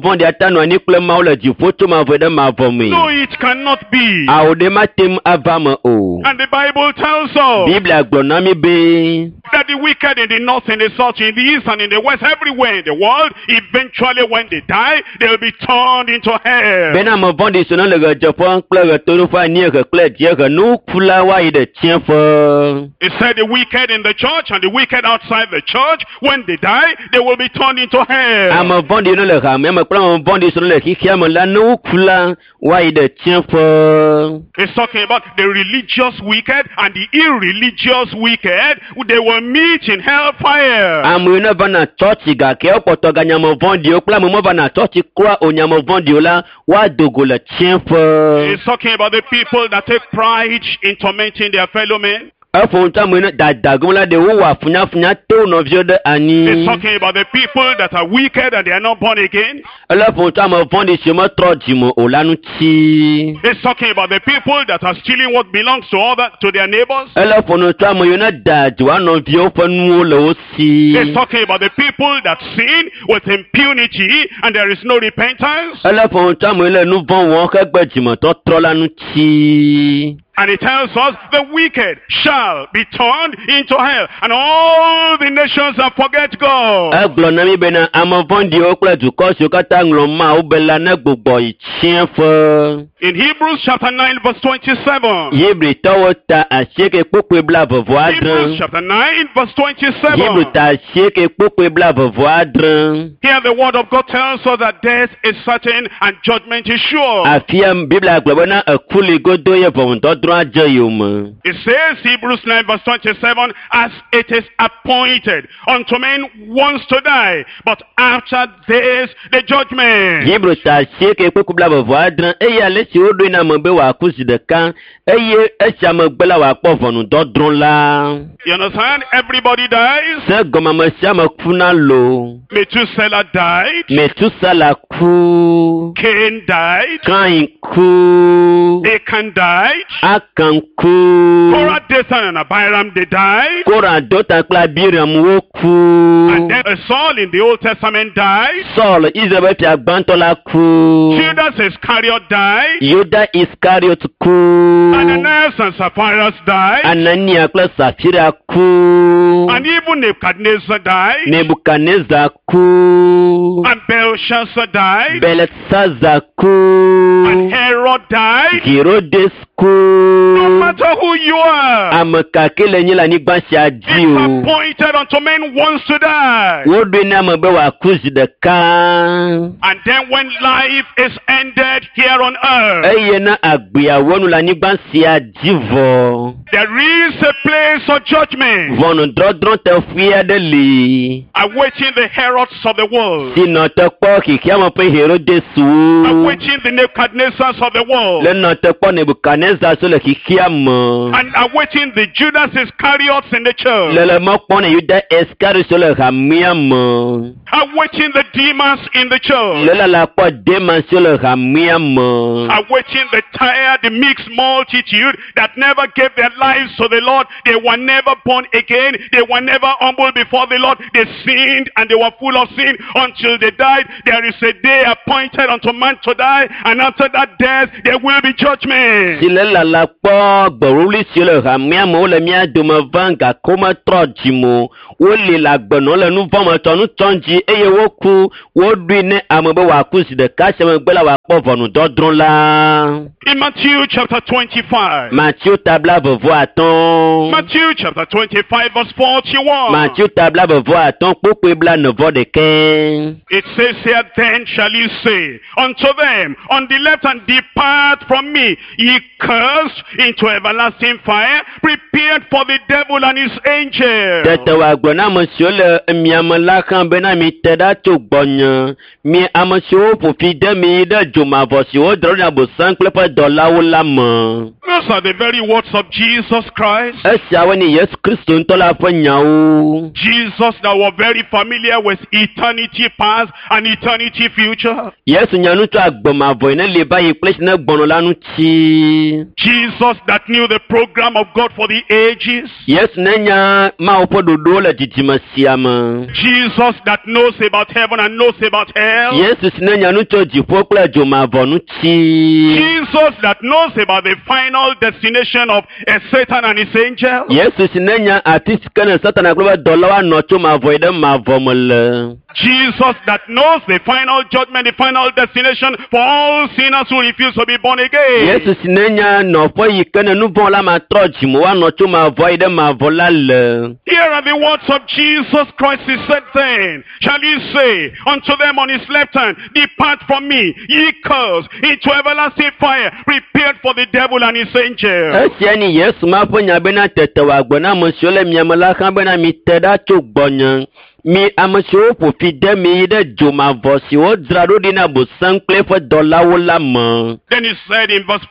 it cannot be. And the Bible tells us that the wicked in the north, in the south, in the east, and in the west, everywhere in the world, eventually when they die, they will be turned into hell. It said the wicked in the church and the wicked outside the church, when they die, they will be turned into hell. It's talking about the religious wicked and the irreligious wicked. They will meet in hellfire. It's talking about the people that take pride in tormenting their fellow men. It's talking about the people that are wicked and they are not born again. It's talking about the people that are stealing what belongs to their neighbors. It's talking about the people that sin with impunity and there is no repentance. And it tells us the wicked shall be turned into hell, and all the nations that forget God. In Hebrews chapter 9 verse 27. Hebrews chapter 9 verse 27. Here the word of God tells us that death is certain and judgment is sure. It says, Hebrews 9 verse 27, as it is appointed unto men once to die, but after this the judgment. You understand? Everybody dies. Methuselah died. Cain died. Achan died. Korah, Dathan, and Abiram, they died. And then Saul in the Old Testament died. Judas Iscariot died. Ananias and Sapphira died. And even Nebuchadnezzar died. And Belshazzar died. And Herod died. No matter who you are, ame kake le nyi le anyigba sia dzi it's o. appointed unto men once to die. Woɖoe na ame be wòaku zi ɖeka. And then when life is ended here on earth, Eye na agbeawo nu le anyigba sia dzi vɔ. there is a place of judgment Ʋɔnudrɔdrɔ̃ teƒe aɖe li. awaiting the Herods of the world, Si nɔ te kpɔ xexea me ƒe Herodesuwo. awaiting the Nebuchadnezzars of the world, Le nɔ te kpɔ Nebukadnezar so le xexea me. and awaiting the Judas Iscariots in the church, Le mɔkpɔ ne Yuda Iskariot so le hamea me. awaiting the Demas in the church, Le la kpɔ Demas so le hamea me. awaiting the tired, the mixed multitude that never gave their lives to the Lord. They were never born again. They were never humble before the Lord. They sinned and they were full of sin until they died. There is a day appointed unto man to die, and after that death there will be judgment. Si le la kpɔ gbɔwuli si le hamea me wole mía dome va gake wometrɔ dzi mo. Woli le agbenɔ le nu vɔ me tɔ nu tɔn dzi eye woku woɖoe ne ame be wòaku zi ɖeka sia megbe la wòakpɔ ʋɔnudɔdrɔ̃ la. In Matthew chapter 25, Matthieu tabla vevo atɔ̃. Matthew chapter 25 verse 41, Matthieu tabla vevo atɔ̃ kpokpoe bla nevɔ ɖekɛ. it says here, then shall he say unto them on the left hand, depart from me, ye cursed, into everlasting fire, prepared for the devil and his angels. Tete wòagblɔ na ame siwo le miame la xlã bena mite ɖa tso gbɔnye. Mi ame siwo ƒo fi de mi ɖe dzomavɔ siwo drɔ̃ ɖe Abosam kple eƒe dɔlawo la me. Those are the very words of Jesus Christ. Esiawoe nye Yesu Kristo ŋutɔ la ƒe nyawo. Jesus that was very familiar with eternity past and eternity future. Yesu nya nu tso agbemavɔ yi ne li va yi kple si ne gbɔnɔ la ŋuti. Jesus that knew the program of God for the ages. Yesu ne nya Mawu ƒe ɖoɖowo le dzidzime sia me. Jesus that knows about heaven and knows about hell. Yesu si ne nya nu tso dziƒo kple dzomavɔ ŋuti. Jesus that knows about the final destination of Satan and his angels. Yesu si ne nya afi si ke ne Satana kple eƒe dɔlawo anɔ tso mavɔ yi ɖe mavɔ me le. Jesus that knows the final judgment, the final destination for all sinners who refuse to be born again. Yesu si ne nya nɔƒe yi ke ne nu vɔ̃ la matrɔ dzi mo woanɔ tso mavɔ yi ɖe mavɔ la le. Here are the words of Jesus Christ. He said then, shall he say unto them on his left hand, depart from me, ye cursed, into everlasting fire, prepared for the devil and his angels. Esia ni Yesu ma ƒe nya bena tete wòagblɔ na ame siwo le miame la xlã bena mite ɖa tso gbɔnye. Mi ame siwo ƒo fi de mi yi ɖe dzomavɔ siwo dzra ɖo ɖi na Abosam kple eƒe dɔlawo la me. Then he said in verse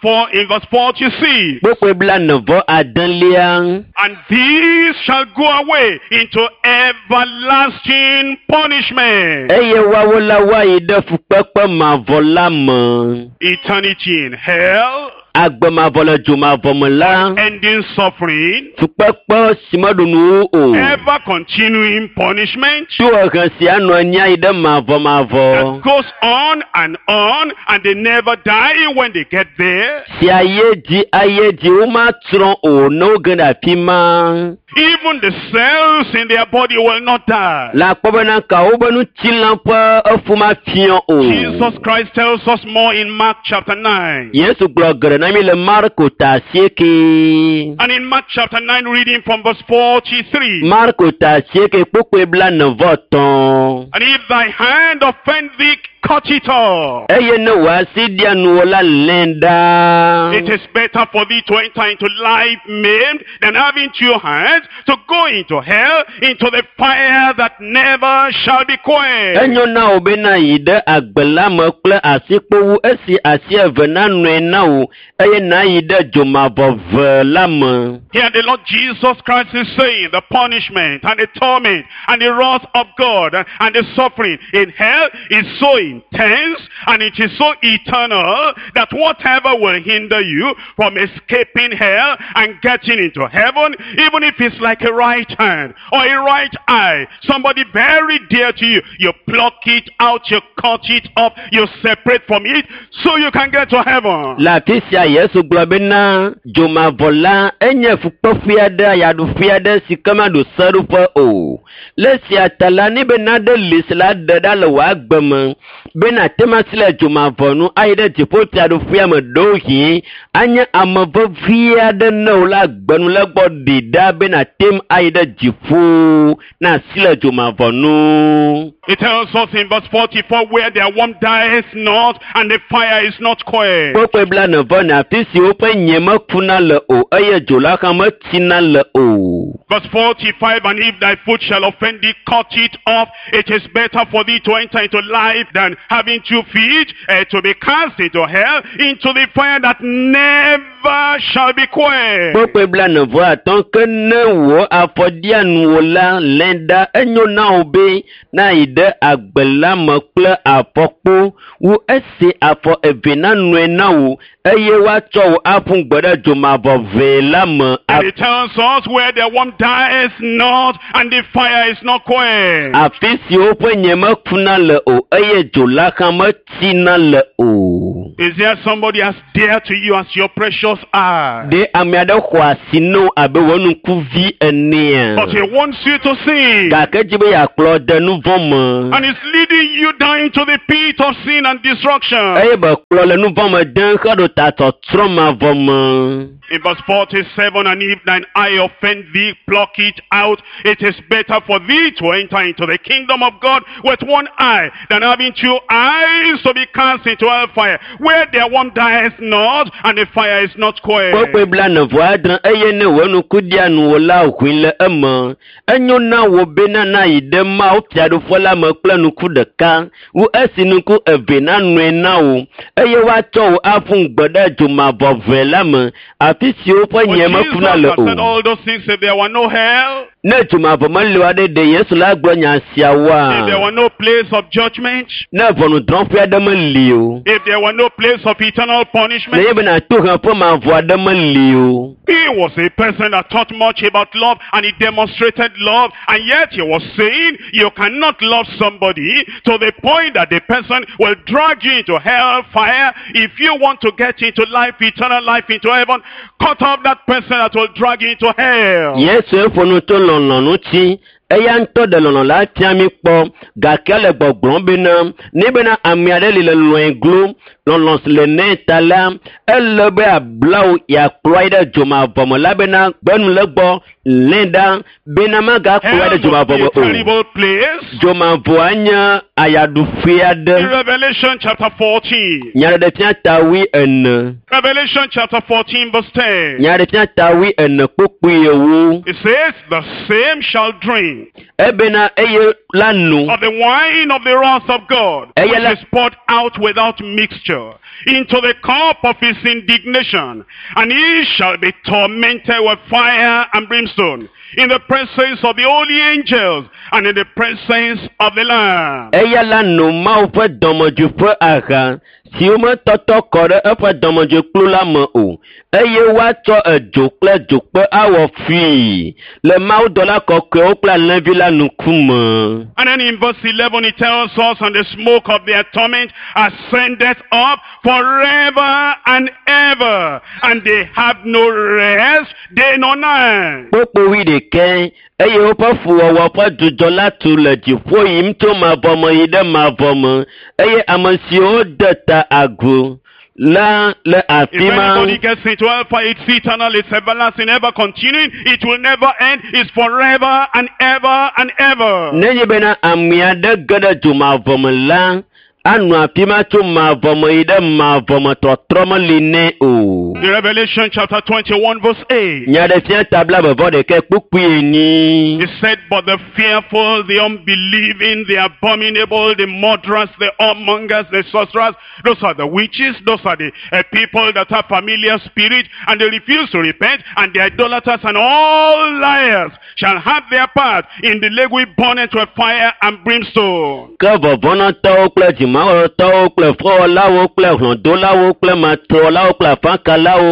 46, Kpokpoe bla nevɔ adelia. and these shall go away into everlasting punishment. Eye woawo la woayi ɖe fukpekpe mavɔ la me. Eternity in hell, Agbemavɔ le dzomavɔ me la. ending suffering, Fukpekpe si meɖo nuwo o. ever continuing punishment Tso ehe sia nɔ anyi ayi ɖe mavɔ. that goes on, and they never die when they get there. Si aye dzi womatrɔ o ne woge ɖe afi ma. Even the cells in their body will not die. La kpɔ bena kawo be ŋutilã ƒe efu mafiã o. Jesus Christ tells us more in Mark chapter 9. Yesu gblɔ geɖe na mi le Marko ta 9. And in Mark chapter 9, reading from verse 43. Marko ta 9 kpokpoe bla 9. And if thy hand offend thee, cut it off. Eye ne wòasi ɖia nuwò la lẽ ɖaa. It is better for thee to enter into life maimed than having two hands to go into hell, into the fire that never shall be quenched. Enyo na wò bena yi ɖe agbe la me kple asikpowu esi asi eve nanɔe na wò eye nayi ɖe dzomavɔ ve la me. Here the Lord Jesus Christ is saying the punishment and the torment and the wrath of God and the suffering in hell is so intense and it is so eternal that whatever will hinder you from escaping hell and getting into heaven, even if it's like a right hand or a right eye, somebody very dear to you, you pluck it out, you cut it off, you separate from it so you can get to heaven. La afi sia Yesu gblɔ bena dzomavɔ la enye fukpefui aɖe ayaɖufui aɖe si ke maɖo seɖoƒe o. Le esia ta la ne be naɖe li si la ɖe ɖa le wò agbe me bena temasi le dzomavɔnu ayi ɖe dziƒofiaɖoƒea me ɖohi anye ame vevi aɖe ne wòle agbenu le gbɔ ɖi ɖa bena tem ayi ɖe dziƒo na asi le dzomavɔnu. It tells us in verse 44, where their worm dies not and the fire is not quenched. Kpɔkpɔ bla ne vɔ ne afi si woƒe nye mekuna le o eye dzo la hã metina le o. Verse 45, and if thy foot shall offend thee, cut it off. It is better for thee to enter into life than having 2 feet, to be cast into hell, into the fire that never shall be quenched. Kpɔkpɔ bla ne vɔ atɔ ke ne wò afɔdianuwo la lɛda enyo na wo be na yi ɖe agbe la me kple afɔkpo wo esi afɔ eve na nue na wo eye woatsɔ wo aƒu gbe ɖe dzomavɔ ve la me. And it tells us where the worm dies not and the fire is not quenched. Afi si woƒe nye mekuna le o eye dzo la hã metina le o. Is there somebody as dear to you as your precious eye? De ame aɖe xɔ asi no abe wò nukuvi enea. But he wants you to sin. Gake dzi be yeakplɔ de nu vɔ me. And it's leading you down into the pit of sin and destruction. Eye be kplɔ le nu vɔ me de xe ɖo ta tɔtrɔ mavɔ me. In verse 47, and if thine eye offend thee, pluck it out. It is better for thee to enter into the kingdom of God with one eye than having 2 eyes to be cast into hellfire, where their one dies not and the fire is not quenched. Kpɔkpɔ bla ne vɔ adre eye ne wò nukudianuwo la hui le eme. Enyo na wo bena na yi ɖe Mawu fiaɖoƒe la me kple nuku ɖeka. Wo esi nuku eve na nue na wo eye woatsɔ wo aƒu gbe ɖe dzomavɔ ve la me. Afi si woƒe nye mekuna le o. Said all those things if there were no hell. Ne dzomavɔ meli aɖe ɖe Yesu la gblɔ nya siawoa. If there were no place of judgment. Ne ʋɔnudrɔ̃ƒe aɖe meli o. If there were no place of eternal punishment. Ne bena toheƒe mavɔ aɖe meli o. He was a person that taught much about love and he demonstrated love, and yet he was saying you cannot love somebody to the point that the person will drag you into hellfire. If you want to get into life, eternal life, into heaven, cut off that person that will drag you into hell. Yesu efonu to lɔlɔ̃nu tsi. Eya ŋutɔ de lɔlɔ̃ la tia mi kpɔ gake le gbɔgblɔm bena ne bena ame aɖe li le lɔ̃e glo lɔlɔ̃ si le ne ta la ele be ablawo yakplɔe ɖe dzomavɔ me la bena gbenu le gbɔ lɛ ɖa bena magakplɔe ɖe dzomavɔ me o. Terrible place. Dzomavɔa nye ayaɖuƒe aɖe. In Revelation chapter 14. Nyaɖeɖefia tawi ene. Revelation chapter 14 verse 10. Nyaɖefia tawi ene kpokpoe ewo. It says the same shall drink. Ebena eye la nu. Of the wine of the wrath of God, which is poured out without mixture, into the cup of his indignation, and he shall be tormented with fire and brimstone, in the presence of the holy angels, and in the presence of the Lamb. Eya la nu Mawu ƒe dɔmedzoeƒe aha siwo metɔtɔ kɔ ɖe eƒe dɔmedzoekplu la me o, eye woatsɔ edzo kple dzokpe awɔ fii le mawudɔla kɔkɔewo kple alẽvi la ŋkume. And then in verse 11 it tells us, and the smoke of their torment ascendeth up forever and ever, and they have no rest day nor night. Kpokpo wi ɖeke eye woƒe fuwɔwɔ ƒe dzudzɔ la tu le dziƒo yim tso mavɔ me yi ɖe mavɔ me, eye ame siwo de ta agbo la le afi ma. If anybody gets into hellfire, it's eternal, it's everlasting, ever continuing, it will never end, it's forever and ever and ever. Nenye bena ame aɖe ge ɖe dzomavɔ me la anu afi ma tso mavɔ me yi ɖe mavɔ me tɔtrɔ meli ne o. In Revelation chapter 21 verse 8. Nyaɖefia tabla bevɔ ɖeke kpukpui eni. He said, but the fearful, the unbelieving, the abominable, the murderers, the whoremongers, the sorcerers, those are the witches, those are the people that have familiar spirit, and they refuse to repent, and the idolaters and all liars shall have their part in the lake we burn it with fire and brimstone. Ke vɔvɔnɔtɔwo kple dzimawɔtɔwo kple fɔwɔlawo kple hlɔ̃dolawo kple matrɔlawo kple afãkalawo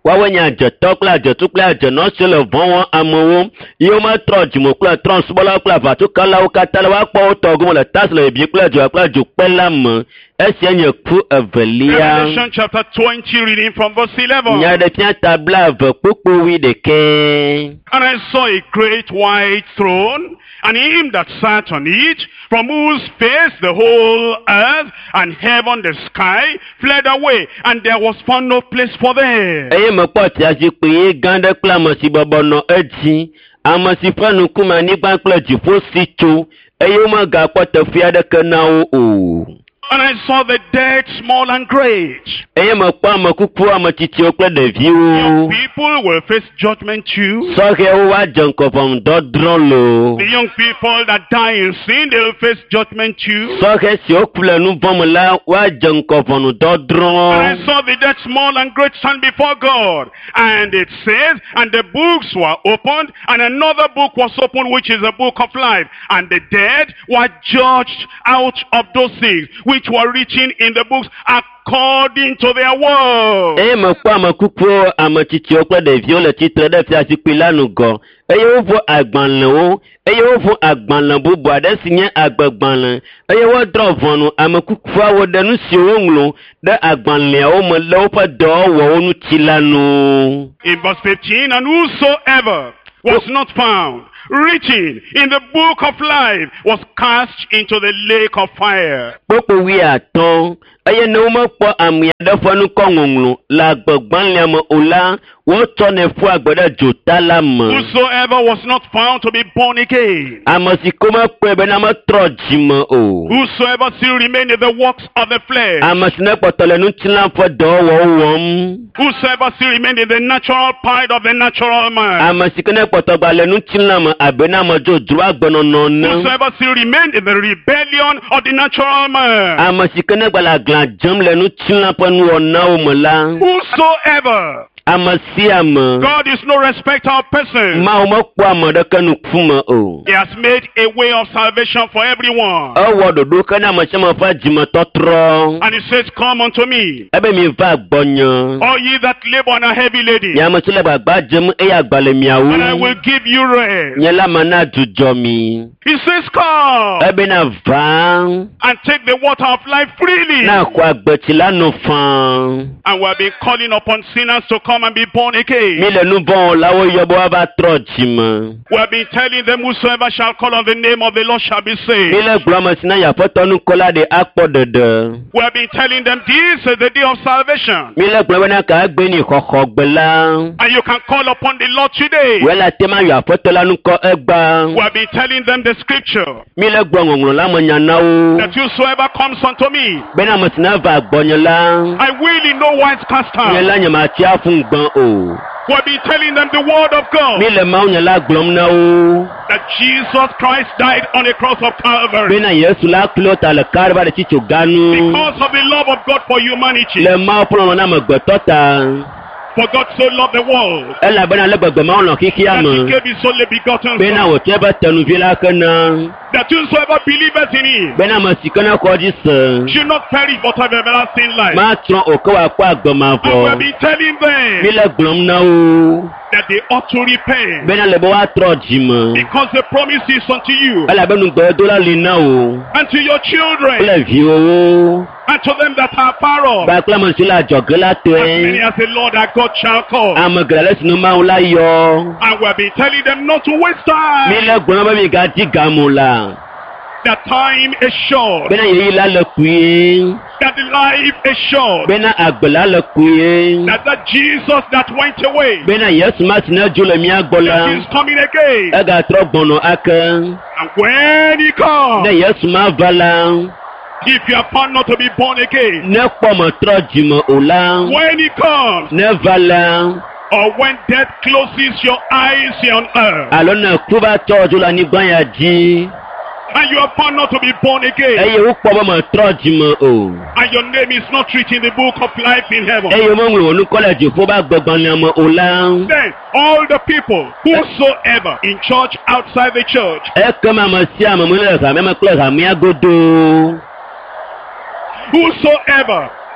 wawe nya adzetɔ kple adzetu kple adzenɔ si le vɔ wɔm amewo ye wometrɔ dzimo kple trɔ̃subɔlawo kple avatukalawo katã le woakpɔ wo tɔgome le tasi le bibi kple dzoa kple dzokpe la me. Esia nye ku evelia. Revelation chapter 20, reading from verse 11. Nya ɖe fia tabla eve kpokpo wi ɖeke. And I saw a great white throne, and him that sat on it, from whose face the whole earth and heaven, the sky, fled away, and there was found no place for them. Eye mekpɔ tia zikpui ye gã ɖe kple ame si bɔbɔ nɔ edzi, ame si ƒe ŋkume anyigba kple dziƒo si tso, eye womegakpɔ teƒe aɖeke na wo o. And I saw the dead, small and great. Eye mekpɔ ame kuku, ame tsitsiwo kple Young ɖeviwo. people will face judgment too. Sɔhɛwo woadze ŋkɔ ʋɔnudɔdrɔ̃ lo. The young people that die in sin, they will face judgment too. Sɔhɛ siwo ku le nu vɔ̃ me la woadze ŋkɔ And I ʋɔnudɔdrɔ̃. saw the dead, small and great, stand before God. And it says, and the books were opened, and another book was opened, which is the book of life. And the dead were judged out of those things which were written in the books according to their works. Eye mekpɔ ame kukuwo, ame tsitsiwo kple ɖeviwo le tsitre ɖe fiazikpui la ŋgɔ. Eye wovo agbalẽwo, eye wovo agbalẽ bubu aɖe si nye agbegbalẽ. Eye wodrɔ̃ ʋɔnu ame kukuawo ɖe nu siwo woŋlɔ ɖe agbalẽawo me le woƒe dɔwɔwɔwo ŋuti la nu. In verse 15, and whosoever was not found written in the book of life was cast into the lake of fire. Kpokpo 15, eye ne womekpɔ ame aɖe ƒe nukɔ ŋɔŋlɔ le agbegbalẽa me o la, wotsɔnɛ ƒu agbe ɖe dzota la me. Whosoever was not found to be born again. Ame si ko mekpɔe bena metrɔ dzime o. Whosoever still remained in the works of the flesh. Ame si ne kpɔtɔ le ŋutilã ƒe dɔwɔwɔwo wɔm. Whosoever still remained in the natural part of the natural man. Ame si ke ne kpɔtɔ gba le ŋutilã me abe ne ame dzodzro agbenɔnɔ ne. Whosoever still remained in the rebellion of the natural man. Ame si ke ne gba le aglã dzem le ŋutilã ƒe nuwɔnawo me la. Whosoever. Ame sia ame. God is no respecter of persons. Mawu mekpɔ ame ɖeke ŋkume o. He has made a way of salvation for everyone. Ewɔ ɖoɖo ke ne ame sia ame ƒe dzimetɔtrɔ. And he says, come unto me, Ebe mi va gbɔnye. all ye that labor and are heavy laden, Nye ame si le gbagba dzem eye agba le miawo. and I will give you rest. Nye la me na dzudzɔ mi. He says, come Ebe na va. and take the water of life freely. Na xɔ agbetsi la no fã. And we have been calling upon sinners to come and be born Mi again. le nu vɔ̃ wɔlawo yɔ be woava trɔ dzime. We have been telling them, whosoever shall call on the name of the Lord shall be Mi saved. le gblɔm ame si na Aƒetɔ nukɔla ɖe akpɔ ɖeɖe. We have been telling them, this is the day of salvation. Mi le gblɔm bena ka egbe ni xɔxɔgbe la. And you can call upon the Lord today. Wela tema yɔ Aƒetɔ la nukɔ egba. We have been telling them the scripture, Mi le gblɔ ŋɔŋlɔ la me nya na wo. that whosoever comes unto me, Bena ame si na va gbɔnye la. I will in no wise cast Nye out. la nye matsi aƒu gbã o. We have been telling them the word of Mi God, le Mawu nya la gblɔm na wo. that Jesus Christ died on the cross of Calvary Bena Yesu la klo ta le kariba ɖe tsitso ganu. because of the love of God for humanity. Le Mawu ƒe lɔlɔ̃ na amegbetɔ ta. For God so loved the world Elabena ale gbegbe Mawu lɔ xixia that he me. gave his only begotten Bena Son, wòtsɔ eƒe tenuvi la ke na. that whosoever believeth in him Bena ame si ke ne xɔ dzi se. should not perish but have everlasting life. Matrɔ o ke wòakpɔ agbe And we have mavɔ. been telling Mi them le gblɔm na wo. that they ought to repent, Bena le be woatrɔ dzime. because the promise is unto you Elabe nugbedola li na wo. and to your children Kple viwowo. and to them that are far off, Kpakple ame si le adzɔge la as many tɔe. as the Lord our God shall call. Ame geɖe le si nu Mawu la yɔ. And we have been telling them not to waste Mi time. le gblɔm be mi gadi gamo la. That time is short. Bena yeyi la le kpuie. That the life is short. Bena agbe la le kpuie. That Jesus that went away Bena Yesu ma si ne dzo le mía gbɔ that la. is coming again. Egatrɔ gbɔnɔ ake. And when he comes, Ne Yesu ma va la. if you are found not to be born again, Ne kpɔ me trɔ dzime o la. when he comes, Ne va la. or when death closes your eyes here on earth, Alo ne ku va tɔ dzo le anyigba ya dzi. and you are found not to be born again, Eye wokpɔ be me trɔ dzime o. and your name is not written in the book of life in heaven, Eye womeŋlɔ wò nukɔ le dziƒo be agbegbalẽa me o la. then all the people whosoever in church, outside the church, Ekema ame sia ame me le hamea me kple hamea godo. whosoever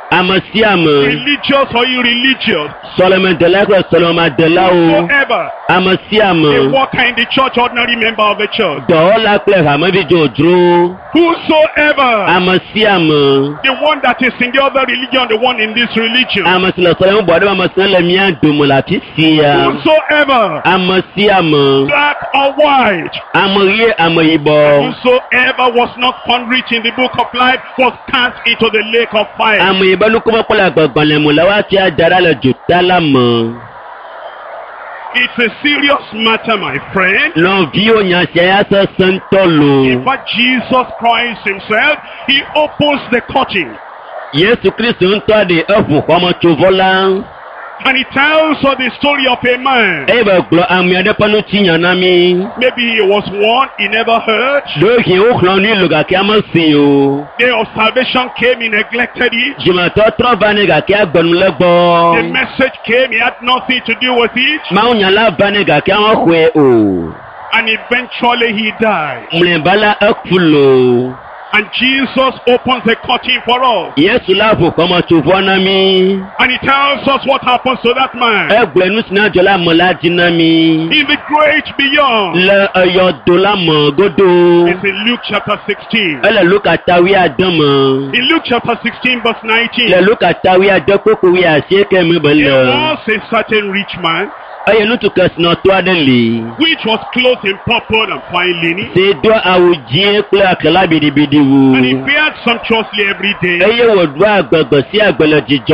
Amasiame. Religious or irreligious. Solomon Delacro, Solomon Delao. Whoever. Amasiame. A worker in the church, ordinary member of the church. Dola Clehamavi Jodro. Whosoever. Amasiame. The one that is in the other religion, the one in this religion. Amasila Solomon Bodo Amasila Mia Dumolatisia. Whosoever. Amasiame. Black or white. Amoye Amoyibo. Whosoever was not found written in the book of life was cast into the lake of fire. Amoyibo Lukuma Pola Gogonle Mulawati Darala Jutalama. It's a serious matter, my friend. L'envio Nyasiasa Santolo. In fact, Jesus Christ himself, he opens the curtain. Yesu Christo unto de Efu Kwama Chuvola. And he tells us the story of a man. Eba Glo Amiade Panuchi Yanami. Maybe he was one he never heard. Do he Ukloni Lugaki Amasiyo. Day of salvation came, he neglected it. Jimato Trovanega Kia The Gonlebo. message came, he had nothing to do with it. Maunyala Vanega Kia O. And eventually he died. Mlembala Ekfulo. And Jesus opens the curtain for us. Yesu Lafu Kwama Chuvonami. And he tells us what happens to that man. Egbenusina Jola Molajinami. In the great beyond. Le Ayodola Mogodo. It's in Luke chapter 16. Ele Lukatawi Adama. In Luke chapter 16 verse 19. Le Lukatawi Adokokuwi Asieke There Mibele. was a certain rich man Aye nutukas no toadeli. which was clothed in purple and fine linen. Se do awujie kule akala And he bidibidiwu. fared sumptuously every day. Aye wodwa agbago si agbele jijo.